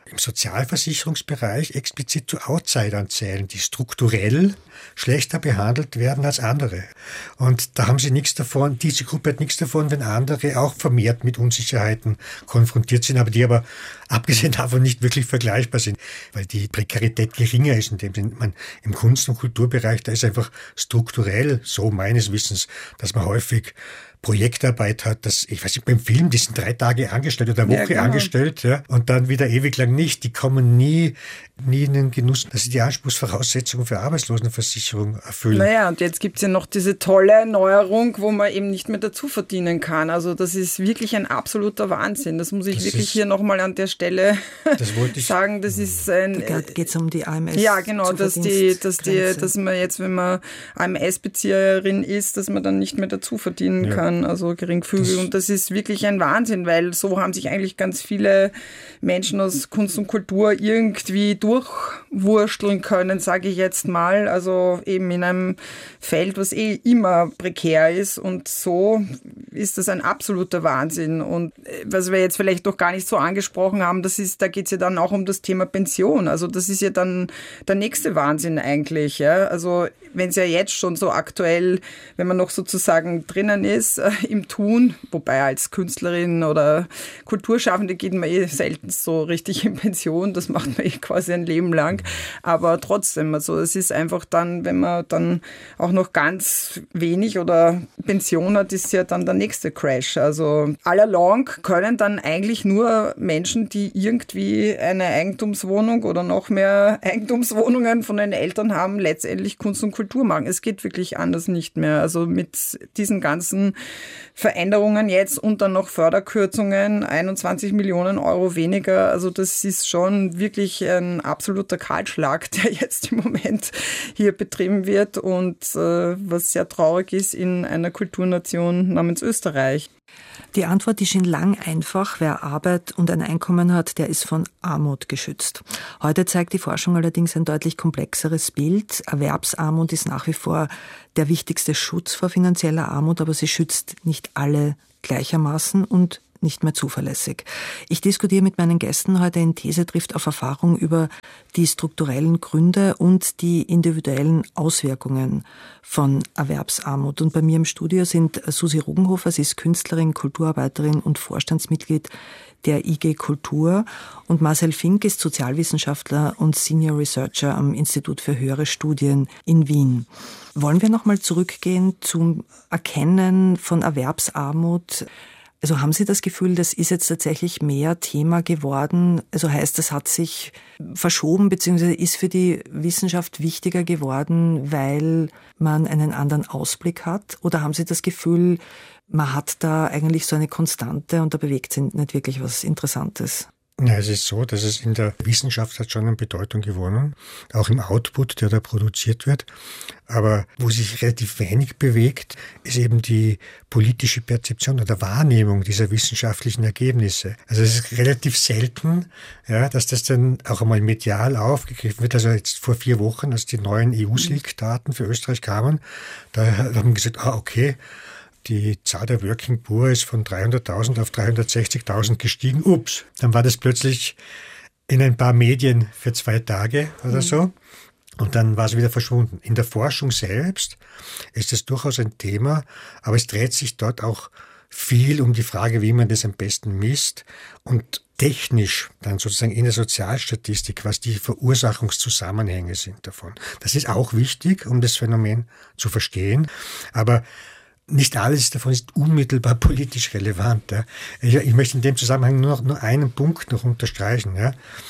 im Sozialversicherungsbereich explizit zu Outsidern zählen, die strukturell schlechter behandelt werden als andere. Und da haben sie nichts davon, diese Gruppe hat nichts davon, wenn andere auch vermehrt mit Unsicherheiten konfrontiert sind, aber die aber abgesehen davon nicht wirklich vergleichbar sind, weil die Prekarität geringer ist, indem man im Kunst- und Kulturbereich, da ist einfach strukturell so meines Wissens, dass man häufig Projektarbeit hat, das, ich weiß nicht, beim Film, die sind drei Tage angestellt oder eine Woche ja, genau. angestellt, ja, und dann wieder ewig lang nicht. Die kommen nie, nie in den Genuss, dass sie die Anspruchsvoraussetzungen für Arbeitslosenversicherung erfüllen. Naja, und jetzt gibt es ja noch diese tolle Neuerung, wo man eben nicht mehr dazu verdienen kann. Also das ist wirklich ein absoluter Wahnsinn. Das muss ich das wirklich ist, hier nochmal an der Stelle das ich, sagen. Das ist ein... Da geht es um die A M S. Ja, genau, dass, die, dass, die, dass man jetzt, wenn man A M S-Bezieherin ist, dass man dann nicht mehr dazu verdienen ja. kann. Also geringfügig. Und das ist wirklich ein Wahnsinn, weil so haben sich eigentlich ganz viele Menschen aus Kunst und Kultur irgendwie durchwursteln können, sage ich jetzt mal. Also eben in einem Feld, was eh immer prekär ist. Und so ist das ein absoluter Wahnsinn. Und was wir jetzt vielleicht noch gar nicht so angesprochen haben, das ist, da geht es ja dann auch um das Thema Pension. Also das ist ja dann der nächste Wahnsinn eigentlich. Ja? Also wenn es ja jetzt schon so aktuell, wenn man noch sozusagen drinnen ist, im Tun, wobei als Künstlerin oder Kulturschaffende geht man eh selten so richtig in Pension, das macht man eh quasi ein Leben lang, aber trotzdem, also es ist einfach dann, wenn man dann auch noch ganz wenig oder Pension hat, ist ja dann der nächste Crash, also all along können dann eigentlich nur Menschen, die irgendwie eine Eigentumswohnung oder noch mehr Eigentumswohnungen von den Eltern haben, letztendlich Kunst und Kultur machen. Es geht wirklich anders nicht mehr, also mit diesen ganzen Veränderungen jetzt und dann noch Förderkürzungen, einundzwanzig Millionen Euro weniger. Also das ist schon wirklich ein absoluter Kahlschlag, der jetzt im Moment hier betrieben wird und äh, was sehr traurig ist in einer Kulturnation namens Österreich. Die Antwort ist schon lang einfach. Wer Arbeit und ein Einkommen hat, der ist von Armut geschützt. Heute zeigt die Forschung allerdings ein deutlich komplexeres Bild. Erwerbsarmut ist nach wie vor der wichtigste Schutz vor finanzieller Armut, aber sie schützt nicht alle gleichermaßen und nicht mehr zuverlässig. Ich diskutiere mit meinen Gästen heute in These trifft auf Erfahrung über die strukturellen Gründe und die individuellen Auswirkungen von Erwerbsarmut. Und bei mir im Studio sind Susi Rogenhofer, sie ist Künstlerin, Kulturarbeiterin und Vorstandsmitglied der I G Kultur, und Marcel Fink ist Sozialwissenschaftler und Senior Researcher am Institut für höhere Studien in Wien. Wollen wir nochmal zurückgehen zum Erkennen von Erwerbsarmut? Also haben Sie das Gefühl, das ist jetzt tatsächlich mehr Thema geworden? Also heißt, das hat sich verschoben bzw. ist für die Wissenschaft wichtiger geworden, weil man einen anderen Ausblick hat? Oder haben Sie das Gefühl, man hat da eigentlich so eine Konstante und da bewegt sich nicht wirklich was Interessantes? Ja, es ist so, dass es in der Wissenschaft hat schon an Bedeutung gewonnen, auch im Output, der da produziert wird. Aber wo sich relativ wenig bewegt, ist eben die politische Perzeption oder Wahrnehmung dieser wissenschaftlichen Ergebnisse. Also es ist relativ selten, ja, dass das dann auch einmal medial aufgegriffen wird. Also jetzt vor vier Wochen, als die neuen E U-S I G-Daten für Österreich kamen, da haben wir gesagt, ah, okay, die Zahl der Working Poor ist von dreihunderttausend auf dreihundertsechzigtausend gestiegen. Ups, dann war das plötzlich in ein paar Medien für zwei Tage oder so. Und dann war es wieder verschwunden. In der Forschung selbst ist es durchaus ein Thema, aber es dreht sich dort auch viel um die Frage, wie man das am besten misst und technisch dann sozusagen in der Sozialstatistik, was die Verursachungszusammenhänge sind davon. Das ist auch wichtig, um das Phänomen zu verstehen, aber nicht alles davon ist unmittelbar politisch relevant. Ja. Ich, ich möchte in dem Zusammenhang nur, noch, nur einen Punkt noch unterstreichen. Ja.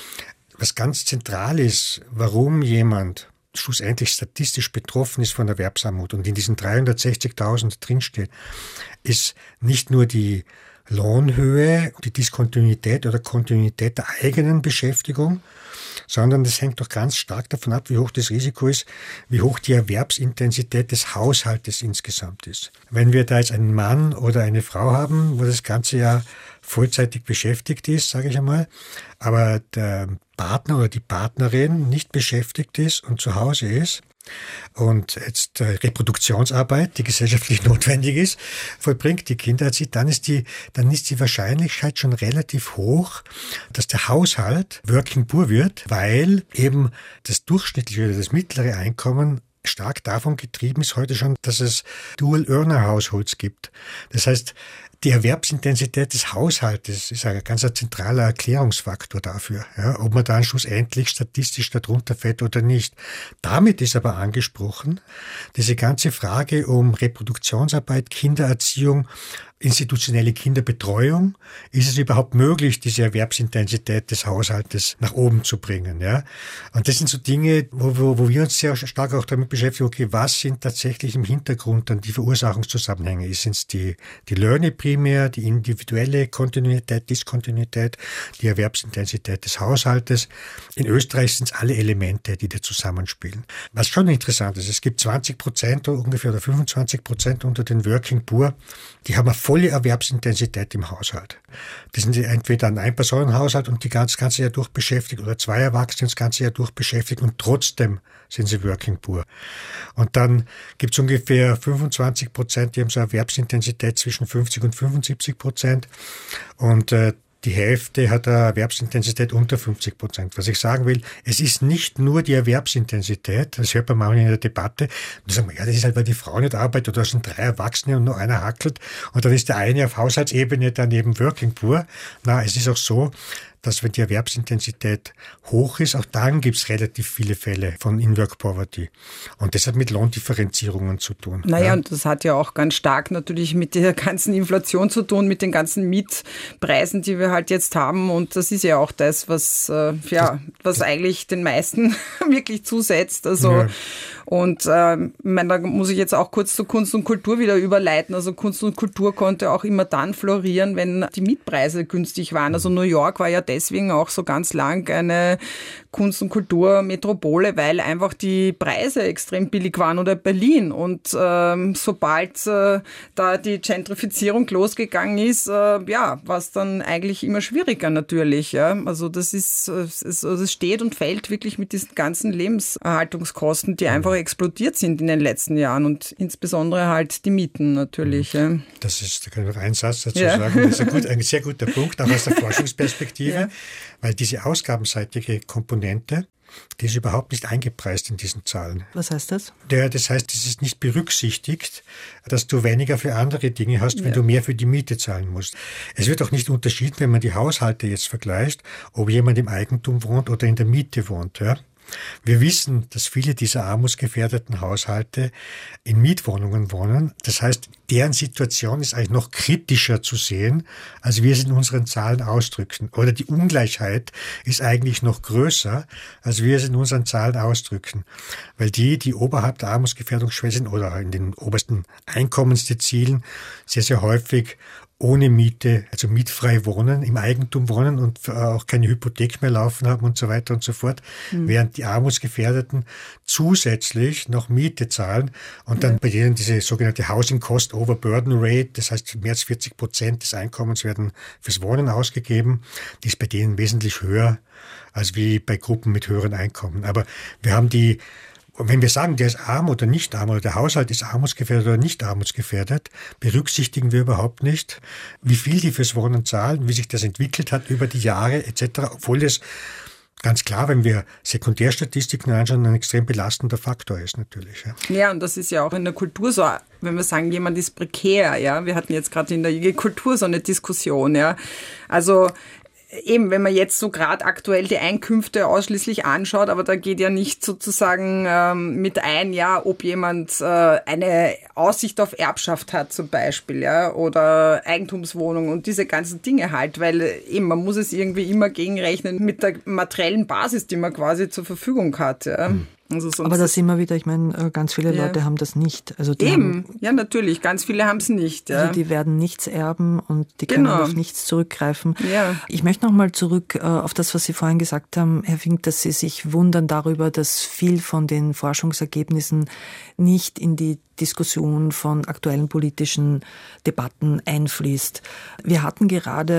Was ganz zentral ist, warum jemand schlussendlich statistisch betroffen ist von Erwerbsarmut und in diesen dreihundertsechzigtausend drinsteht, ist nicht nur die Lohnhöhe, die Diskontinuität oder Kontinuität der eigenen Beschäftigung, sondern das hängt doch ganz stark davon ab, wie hoch das Risiko ist, wie hoch die Erwerbsintensität des Haushaltes insgesamt ist. Wenn wir da jetzt einen Mann oder eine Frau haben, wo das ganze Jahr vollzeitig beschäftigt ist, sage ich einmal, aber der Partner oder die Partnerin nicht beschäftigt ist und zu Hause ist, und jetzt äh, Reproduktionsarbeit, die gesellschaftlich notwendig ist, vollbringt, die Kinder erzieht, dann ist die, dann ist die Wahrscheinlichkeit schon relativ hoch, dass der Haushalt Working Poor wird, weil eben das durchschnittliche oder das mittlere Einkommen stark davon getrieben ist heute schon, dass es Dual-Earner-Households gibt. Das heißt, die Erwerbsintensität des Haushaltes ist ein ganz zentraler Erklärungsfaktor dafür, ja, ob man dann schlussendlich statistisch darunter fällt oder nicht. Damit ist aber angesprochen, diese ganze Frage um Reproduktionsarbeit, Kindererziehung, institutionelle Kinderbetreuung, ist es überhaupt möglich, diese Erwerbsintensität des Haushaltes nach oben zu bringen, ja? Und das sind so Dinge, wo, wo, wo wir uns sehr stark auch damit beschäftigen, okay, was sind tatsächlich im Hintergrund dann die Verursachungszusammenhänge? Sind es die, die Löhne primär, die individuelle Kontinuität, Diskontinuität, die Erwerbsintensität des Haushaltes? In Österreich sind es alle Elemente, die da zusammenspielen. Was schon interessant ist, es gibt zwanzig Prozent ungefähr oder fünfundzwanzig Prozent unter den Working Poor, die haben eine volle Erwerbsintensität im Haushalt. Die sind entweder ein Ein-Personen-Haushalt und die das ganze Jahr durch beschäftigt oder zwei Erwachsene das ganze Jahr durch beschäftigt und trotzdem sind sie Working Poor. Und dann gibt es ungefähr fünfundzwanzig Prozent, die haben so eine Erwerbsintensität zwischen fünfzig und fünfundsiebzig Prozent und äh, die Hälfte hat eine Erwerbsintensität unter fünfzig Prozent. Was ich sagen will, es ist nicht nur die Erwerbsintensität, das hört man manchmal in der Debatte, da sagen wir, ja, das ist halt, weil die Frau nicht arbeitet oder es sind drei Erwachsene und nur einer hackelt und dann ist der eine auf Haushaltsebene dann eben Working Poor. Na, es ist auch so, dass wenn die Erwerbsintensität hoch ist, auch dann gibt es relativ viele Fälle von In-Work-Poverty. Und das hat mit Lohndifferenzierungen zu tun. Naja, ja. Und das hat ja auch ganz stark natürlich mit der ganzen Inflation zu tun, mit den ganzen Mietpreisen, die wir halt jetzt haben. Und das ist ja auch das, was, äh, ja, was eigentlich den meisten wirklich zusetzt. Also, ja. Und äh, ich meine, da muss ich jetzt auch kurz zu Kunst und Kultur wieder überleiten. Also Kunst und Kultur konnte auch immer dann florieren, wenn die Mietpreise günstig waren. Also New York war ja deswegen auch so ganz lang eine Kunst- und Kulturmetropole, weil einfach die Preise extrem billig waren, oder Berlin. Und ähm, sobald äh, da die Gentrifizierung losgegangen ist, äh, ja, war es dann eigentlich immer schwieriger natürlich. Ja? Also das ist, es, es steht und fällt wirklich mit diesen ganzen Lebenserhaltungskosten, die einfach explodiert sind in den letzten Jahren und insbesondere halt die Mieten natürlich. Ja. Das ist, da kann ich noch einen Satz dazu ja. sagen, das ist ein, gut, ein sehr guter Punkt, auch aus der Forschungsperspektive, ja. Weil diese ausgabenseitige Komponente, die ist überhaupt nicht eingepreist in diesen Zahlen. Was heißt das? Der, das heißt, es ist nicht berücksichtigt, dass du weniger für andere Dinge hast, wenn ja. du mehr für die Miete zahlen musst. Es wird auch nicht unterschieden, wenn man die Haushalte jetzt vergleicht, ob jemand im Eigentum wohnt oder in der Miete wohnt. Ja? Wir wissen, dass viele dieser armutsgefährdeten Haushalte in Mietwohnungen wohnen. Das heißt, deren Situation ist eigentlich noch kritischer zu sehen, als wir es in unseren Zahlen ausdrücken. Oder die Ungleichheit ist eigentlich noch größer, als wir es in unseren Zahlen ausdrücken. Weil die, die oberhalb der Armutsgefährdungsschwelle sind oder in den obersten Einkommensdezilen, sehr, sehr häufig ohne Miete, also mietfrei wohnen, im Eigentum wohnen und auch keine Hypothek mehr laufen haben und so weiter und so fort, mhm. während die Armutsgefährdeten zusätzlich noch Miete zahlen und dann mhm. bei denen diese sogenannte Housing Cost Overburden Rate, das heißt mehr als vierzig Prozent des Einkommens werden fürs Wohnen ausgegeben, die ist bei denen wesentlich höher als wie bei Gruppen mit höheren Einkommen. Aber wir haben die Und wenn wir sagen, der ist arm oder nicht arm oder der Haushalt ist armutsgefährdet oder nicht armutsgefährdet, berücksichtigen wir überhaupt nicht, wie viel die fürs Wohnen zahlen, wie sich das entwickelt hat über die Jahre et cetera. Obwohl das ganz klar, wenn wir Sekundärstatistiken anschauen, ein extrem belastender Faktor ist natürlich. Ja, ja und das ist ja auch in der Kultur so, wenn wir sagen, jemand ist prekär. Ja, wir hatten jetzt gerade in der I G Kultur so eine Diskussion. Ja, also eben, wenn man jetzt so gerade aktuell die Einkünfte ausschließlich anschaut, aber da geht ja nicht sozusagen ähm, mit ein, ja, ob jemand äh, eine Aussicht auf Erbschaft hat zum Beispiel, ja, oder Eigentumswohnung und diese ganzen Dinge halt, weil eben, man muss es irgendwie immer gegenrechnen mit der materiellen Basis, die man quasi zur Verfügung hat, ja. Hm. Also aber da sind wir wieder, ich meine, ganz viele ja. Leute haben das nicht. Also die Eben, haben, ja natürlich, ganz viele haben es nicht. Ja. Also die werden nichts erben und die genau. können auf nichts zurückgreifen. Ja. Ich möchte nochmal zurück äh, auf das, was Sie vorhin gesagt haben, Herr Fink, dass Sie sich wundern darüber, dass viel von den Forschungsergebnissen nicht in die Diskussion von aktuellen politischen Debatten einfließt. Wir hatten gerade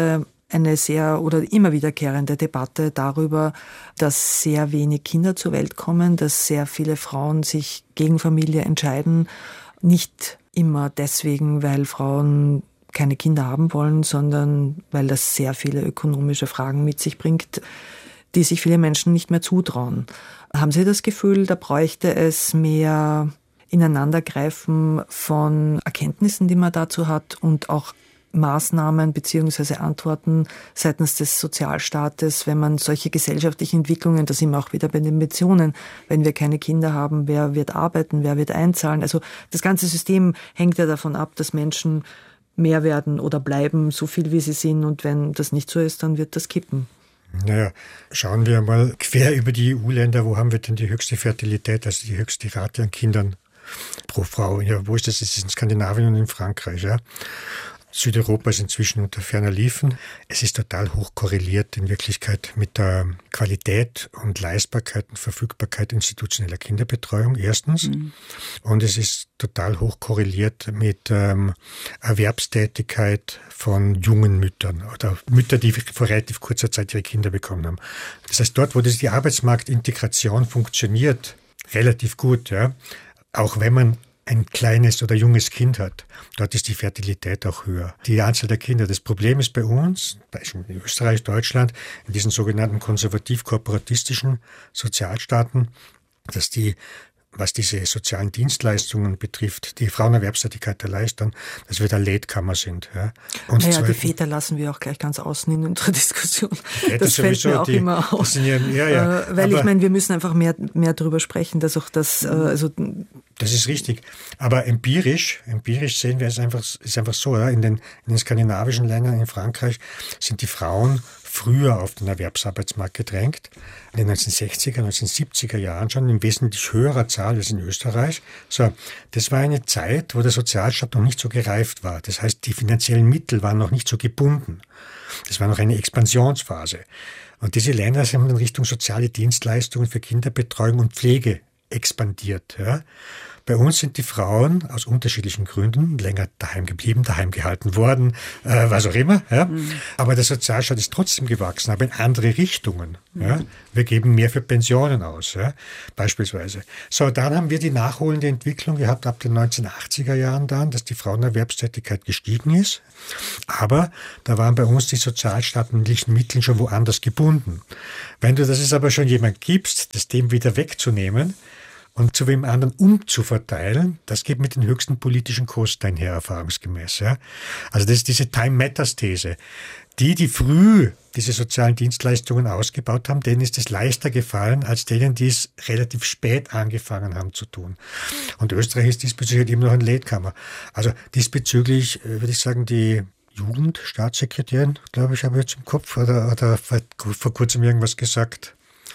eine sehr oder immer wiederkehrende Debatte darüber, dass sehr wenig Kinder zur Welt kommen, dass sehr viele Frauen sich gegen Familie entscheiden. Nicht immer deswegen, weil Frauen keine Kinder haben wollen, sondern weil das sehr viele ökonomische Fragen mit sich bringt, die sich viele Menschen nicht mehr zutrauen. Haben Sie das Gefühl, da bräuchte es mehr Ineinandergreifen von Erkenntnissen, die man dazu hat und auch Maßnahmen bzw. Antworten seitens des Sozialstaates, wenn man solche gesellschaftlichen Entwicklungen, da sind wir auch wieder bei den Pensionen, wenn wir keine Kinder haben, wer wird arbeiten, wer wird einzahlen? Also das ganze System hängt ja davon ab, dass Menschen mehr werden oder bleiben, so viel wie sie sind, und wenn das nicht so ist, dann wird das kippen. Naja, schauen wir mal quer über die E U-Länder, wo haben wir denn die höchste Fertilität, also die höchste Rate an Kindern pro Frau? Ja, wo ist das? Das ist in Skandinavien und in Frankreich, ja. Südeuropa ist inzwischen unter ferner Liefen. Es ist total hoch korreliert in Wirklichkeit mit der Qualität und Leistbarkeit und Verfügbarkeit institutioneller Kinderbetreuung, erstens. Mhm. Und es ist total hoch korreliert mit ähm, Erwerbstätigkeit von jungen Müttern oder Mütter, die vor relativ kurzer Zeit ihre Kinder bekommen haben. Das heißt, dort, wo das die Arbeitsmarktintegration funktioniert, relativ gut, ja, auch wenn man ein kleines oder junges Kind hat, dort ist die Fertilität auch höher. Die Anzahl der Kinder. Das Problem ist bei uns, beispielsweise in Österreich, Deutschland, in diesen sogenannten konservativ-korporatistischen Sozialstaaten, dass die, was diese sozialen Dienstleistungen betrifft, die Frauenerwerbstätigkeit erleichtern, dass wir da Latecomer sind. Ja. Und naja, zweitens, die Väter lassen wir auch gleich ganz außen in unserer Diskussion. Ja, das das fällt mir auch die, immer auf. Ja, ja, äh, weil ich meine, wir müssen einfach mehr, mehr darüber sprechen, dass auch das... Äh, also Das ist richtig. Aber empirisch, empirisch sehen wir es einfach, ist einfach so, ja, in den, in den skandinavischen Ländern, in Frankreich, sind die Frauen früher auf den Erwerbsarbeitsmarkt gedrängt. In den neunzehnhundertsechziger, neunzehnhundertsiebziger Jahren schon in wesentlich höherer Zahl als in Österreich. So, das war eine Zeit, wo der Sozialstaat noch nicht so gereift war. Das heißt, die finanziellen Mittel waren noch nicht so gebunden. Das war noch eine Expansionsphase. Und diese Länder sind in Richtung soziale Dienstleistungen für Kinderbetreuung und Pflege expandiert. Ja. Bei uns sind die Frauen aus unterschiedlichen Gründen länger daheim geblieben, daheim gehalten worden, äh, was auch immer. Ja. Mhm. Aber der Sozialstaat ist trotzdem gewachsen, aber in andere Richtungen. Mhm. Ja. Wir geben mehr für Pensionen aus, ja, beispielsweise. So, dann haben wir die nachholende Entwicklung gehabt ab den neunzehnhundertachtziger Jahren dann, dass die Frauenerwerbstätigkeit gestiegen ist. Aber da waren bei uns die sozialstaatlichen Mittel schon woanders gebunden. Wenn du das jetzt aber schon jemand gibst, das dem wieder wegzunehmen, und zu wem anderen umzuverteilen, das geht mit den höchsten politischen Kosten einher, erfahrungsgemäß. Ja? Also das ist diese Time-Matters-These. Die, die früh diese sozialen Dienstleistungen ausgebaut haben, denen ist es leichter gefallen, als denen, die es relativ spät angefangen haben zu tun. Und Österreich ist diesbezüglich immer noch ein Latecomer. Also diesbezüglich würde ich sagen, die Jugendstaatssekretärin, glaube ich, habe ich jetzt im Kopf, oder, oder vor kurzem irgendwas gesagt,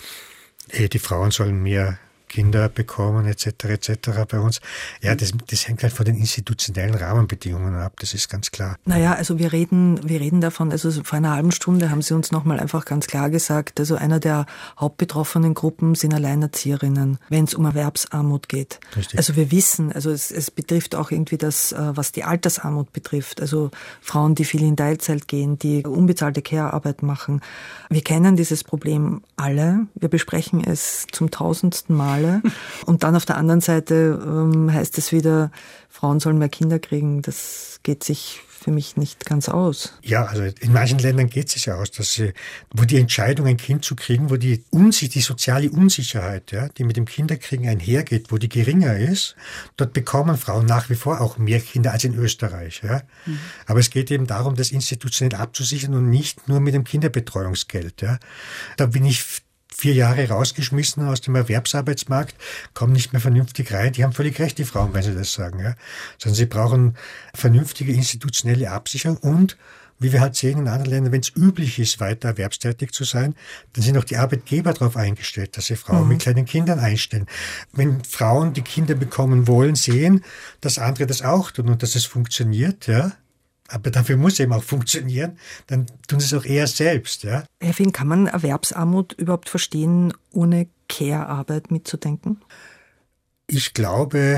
die Frauen sollen mehr Kinder bekommen, et cetera, et cetera bei uns. Ja, das, das hängt halt von den institutionellen Rahmenbedingungen ab, das ist ganz klar. Naja, also wir reden, wir reden davon, also vor einer halben Stunde haben Sie uns nochmal einfach ganz klar gesagt, also einer der hauptbetroffenen Gruppen sind Alleinerzieherinnen, wenn es um Erwerbsarmut geht. Richtig. Also wir wissen, also es, es betrifft auch irgendwie das, was die Altersarmut betrifft, also Frauen, die viel in Teilzeit gehen, die unbezahlte Care-Arbeit machen. Wir kennen dieses Problem alle, wir besprechen es zum tausendsten Mal. Und dann auf der anderen Seite ähm, heißt es wieder, Frauen sollen mehr Kinder kriegen. Das geht sich für mich nicht ganz aus. Ja, also in manchen Ländern geht es sich ja aus, dass sie, wo die Entscheidung, ein Kind zu kriegen, wo die, Unsi- die soziale Unsicherheit, ja, die mit dem Kinderkriegen einhergeht, wo die geringer ist, dort bekommen Frauen nach wie vor auch mehr Kinder als in Österreich. Ja. Mhm. Aber es geht eben darum, das institutionell abzusichern und nicht nur mit dem Kinderbetreuungsgeld. Ja. Da bin ich vier Jahre rausgeschmissen aus dem Erwerbsarbeitsmarkt, kommen nicht mehr vernünftig rein. Die haben völlig recht, die Frauen, wenn sie das sagen. Ja. Sondern sie brauchen vernünftige institutionelle Absicherung und, wie wir halt sehen in anderen Ländern, wenn es üblich ist, weiter erwerbstätig zu sein, dann sind auch die Arbeitgeber darauf eingestellt, dass sie Frauen mhm. mit kleinen Kindern einstellen. Wenn Frauen, die Kinder bekommen wollen, sehen, dass andere das auch tun und dass es funktioniert, ja, aber dafür muss es eben auch funktionieren, dann tun sie es auch eher selbst. Ja. Herr Fink, kann man Erwerbsarmut überhaupt verstehen, ohne Care-Arbeit mitzudenken? Ich glaube,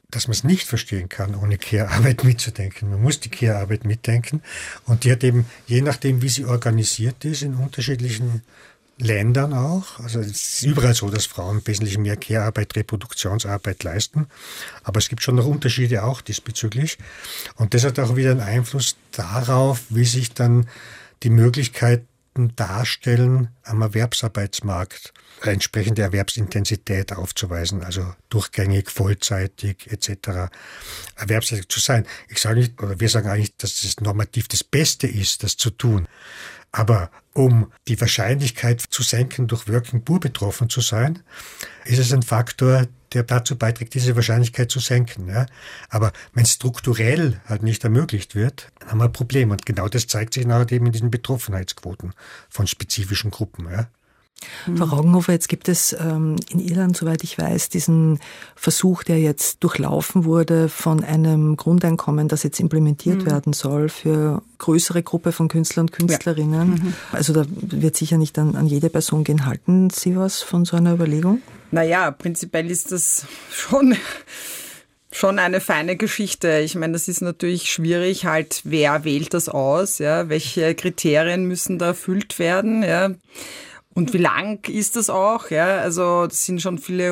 dass man es nicht verstehen kann, ohne Care-Arbeit mitzudenken. Man muss die Care-Arbeit mitdenken und die hat eben, je nachdem, wie sie organisiert ist, in unterschiedlichen Ländern auch. Also es ist überall so, dass Frauen wesentlich mehr Care-Arbeit, Reproduktionsarbeit leisten. Aber es gibt schon noch Unterschiede auch diesbezüglich. Und das hat auch wieder einen Einfluss darauf, wie sich dann die Möglichkeiten darstellen, am Erwerbsarbeitsmarkt entsprechende Erwerbsintensität aufzuweisen, also durchgängig, vollzeitig et cetera erwerbstätig zu sein. Ich sage nicht, oder wir sagen eigentlich, dass das normativ das Beste ist, das zu tun. Aber um die Wahrscheinlichkeit zu senken, durch Working Poor betroffen zu sein, ist es ein Faktor, der dazu beiträgt, diese Wahrscheinlichkeit zu senken. Ja. Aber wenn strukturell halt nicht ermöglicht wird, dann haben wir ein Problem. Und genau das zeigt sich nachher eben in diesen Betroffenheitsquoten von spezifischen Gruppen. Ja. Frau Roggenhofer, jetzt gibt es ähm, in Irland, soweit ich weiß, diesen Versuch, der jetzt durchlaufen wurde von einem Grundeinkommen, das jetzt implementiert mhm. werden soll für größere Gruppe von Künstlern und Künstlerinnen. Ja. Mhm. Also da wird sicher nicht an, an jede Person gehen. Halten Sie was von so einer Überlegung? Naja, prinzipiell ist das schon... Schon eine feine Geschichte. Ich meine, das ist natürlich schwierig, halt, wer wählt das aus, ja, welche Kriterien müssen da erfüllt werden, ja. Und wie lang ist das auch, ja? Also, das sind schon viele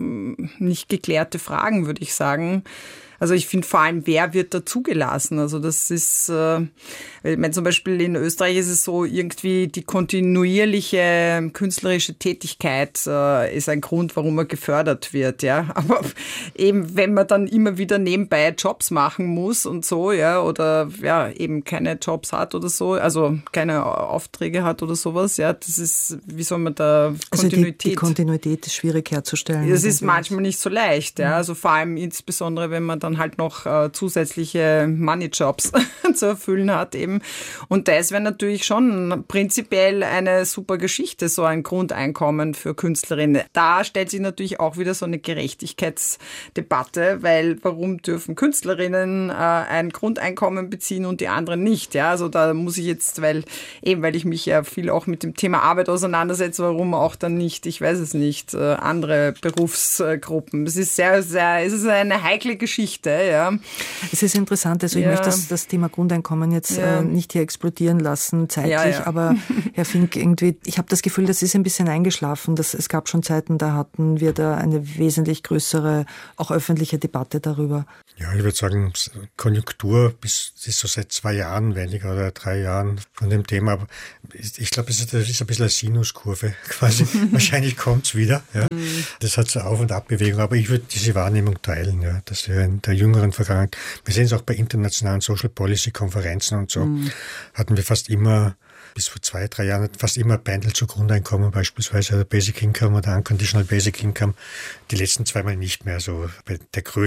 nicht geklärte Fragen, würde ich sagen. Also ich finde vor allem, wer wird da zugelassen? Also das ist, äh, ich meine, zum Beispiel in Österreich ist es so, irgendwie die kontinuierliche künstlerische Tätigkeit äh, ist ein Grund, warum er gefördert wird, ja. Aber eben, wenn man dann immer wieder nebenbei Jobs machen muss und so, ja, oder ja, eben keine Jobs hat oder so, also keine Aufträge hat oder sowas, ja, das ist, wie soll man da Kontinuität... Also die, die Kontinuität ist schwierig herzustellen. Das ist manchmal nicht so leicht, ja. Also vor allem insbesondere, wenn man dann halt noch äh, zusätzliche Money-Jobs zu erfüllen hat eben. Und das wäre natürlich schon prinzipiell eine super Geschichte, so ein Grundeinkommen für Künstlerinnen. Da stellt sich natürlich auch wieder so eine Gerechtigkeitsdebatte, weil warum dürfen Künstlerinnen äh, ein Grundeinkommen beziehen und die anderen nicht? Ja, also da muss ich jetzt, weil eben, weil ich mich ja viel auch mit dem Thema Arbeit auseinandersetze, warum auch dann nicht, ich weiß es nicht, äh, andere Berufsgruppen. Es ist sehr, sehr, es ist eine heikle Geschichte. Ja. Es ist interessant, also ich ja. möchte das, das Thema Grundeinkommen jetzt ja. äh, nicht hier explodieren lassen zeitlich, ja, ja. aber Herr Fink, irgendwie, ich habe das Gefühl, das ist ein bisschen eingeschlafen. Das, es gab schon Zeiten, da hatten wir da eine wesentlich größere, auch öffentliche Debatte darüber. Ja, ich würde sagen, Konjunktur bis ist so seit zwei Jahren weniger oder drei Jahren von dem Thema. Aber ich glaube, es ist, das ist ein bisschen eine Sinuskurve quasi. Wahrscheinlich kommt es wieder. Ja. Das hat so Auf- und Abbewegung. Aber ich würde diese Wahrnehmung teilen, ja, dass wir in der jüngeren Vergangenheit, wir sehen es auch bei internationalen Social Policy Konferenzen und so, mhm. hatten wir fast immer, bis vor zwei, drei Jahren, fast immer Pendel zu Grundeinkommen, beispielsweise oder Basic Income oder Unconditional Basic Income. Die letzten zweimal nicht mehr so. Bei der Größe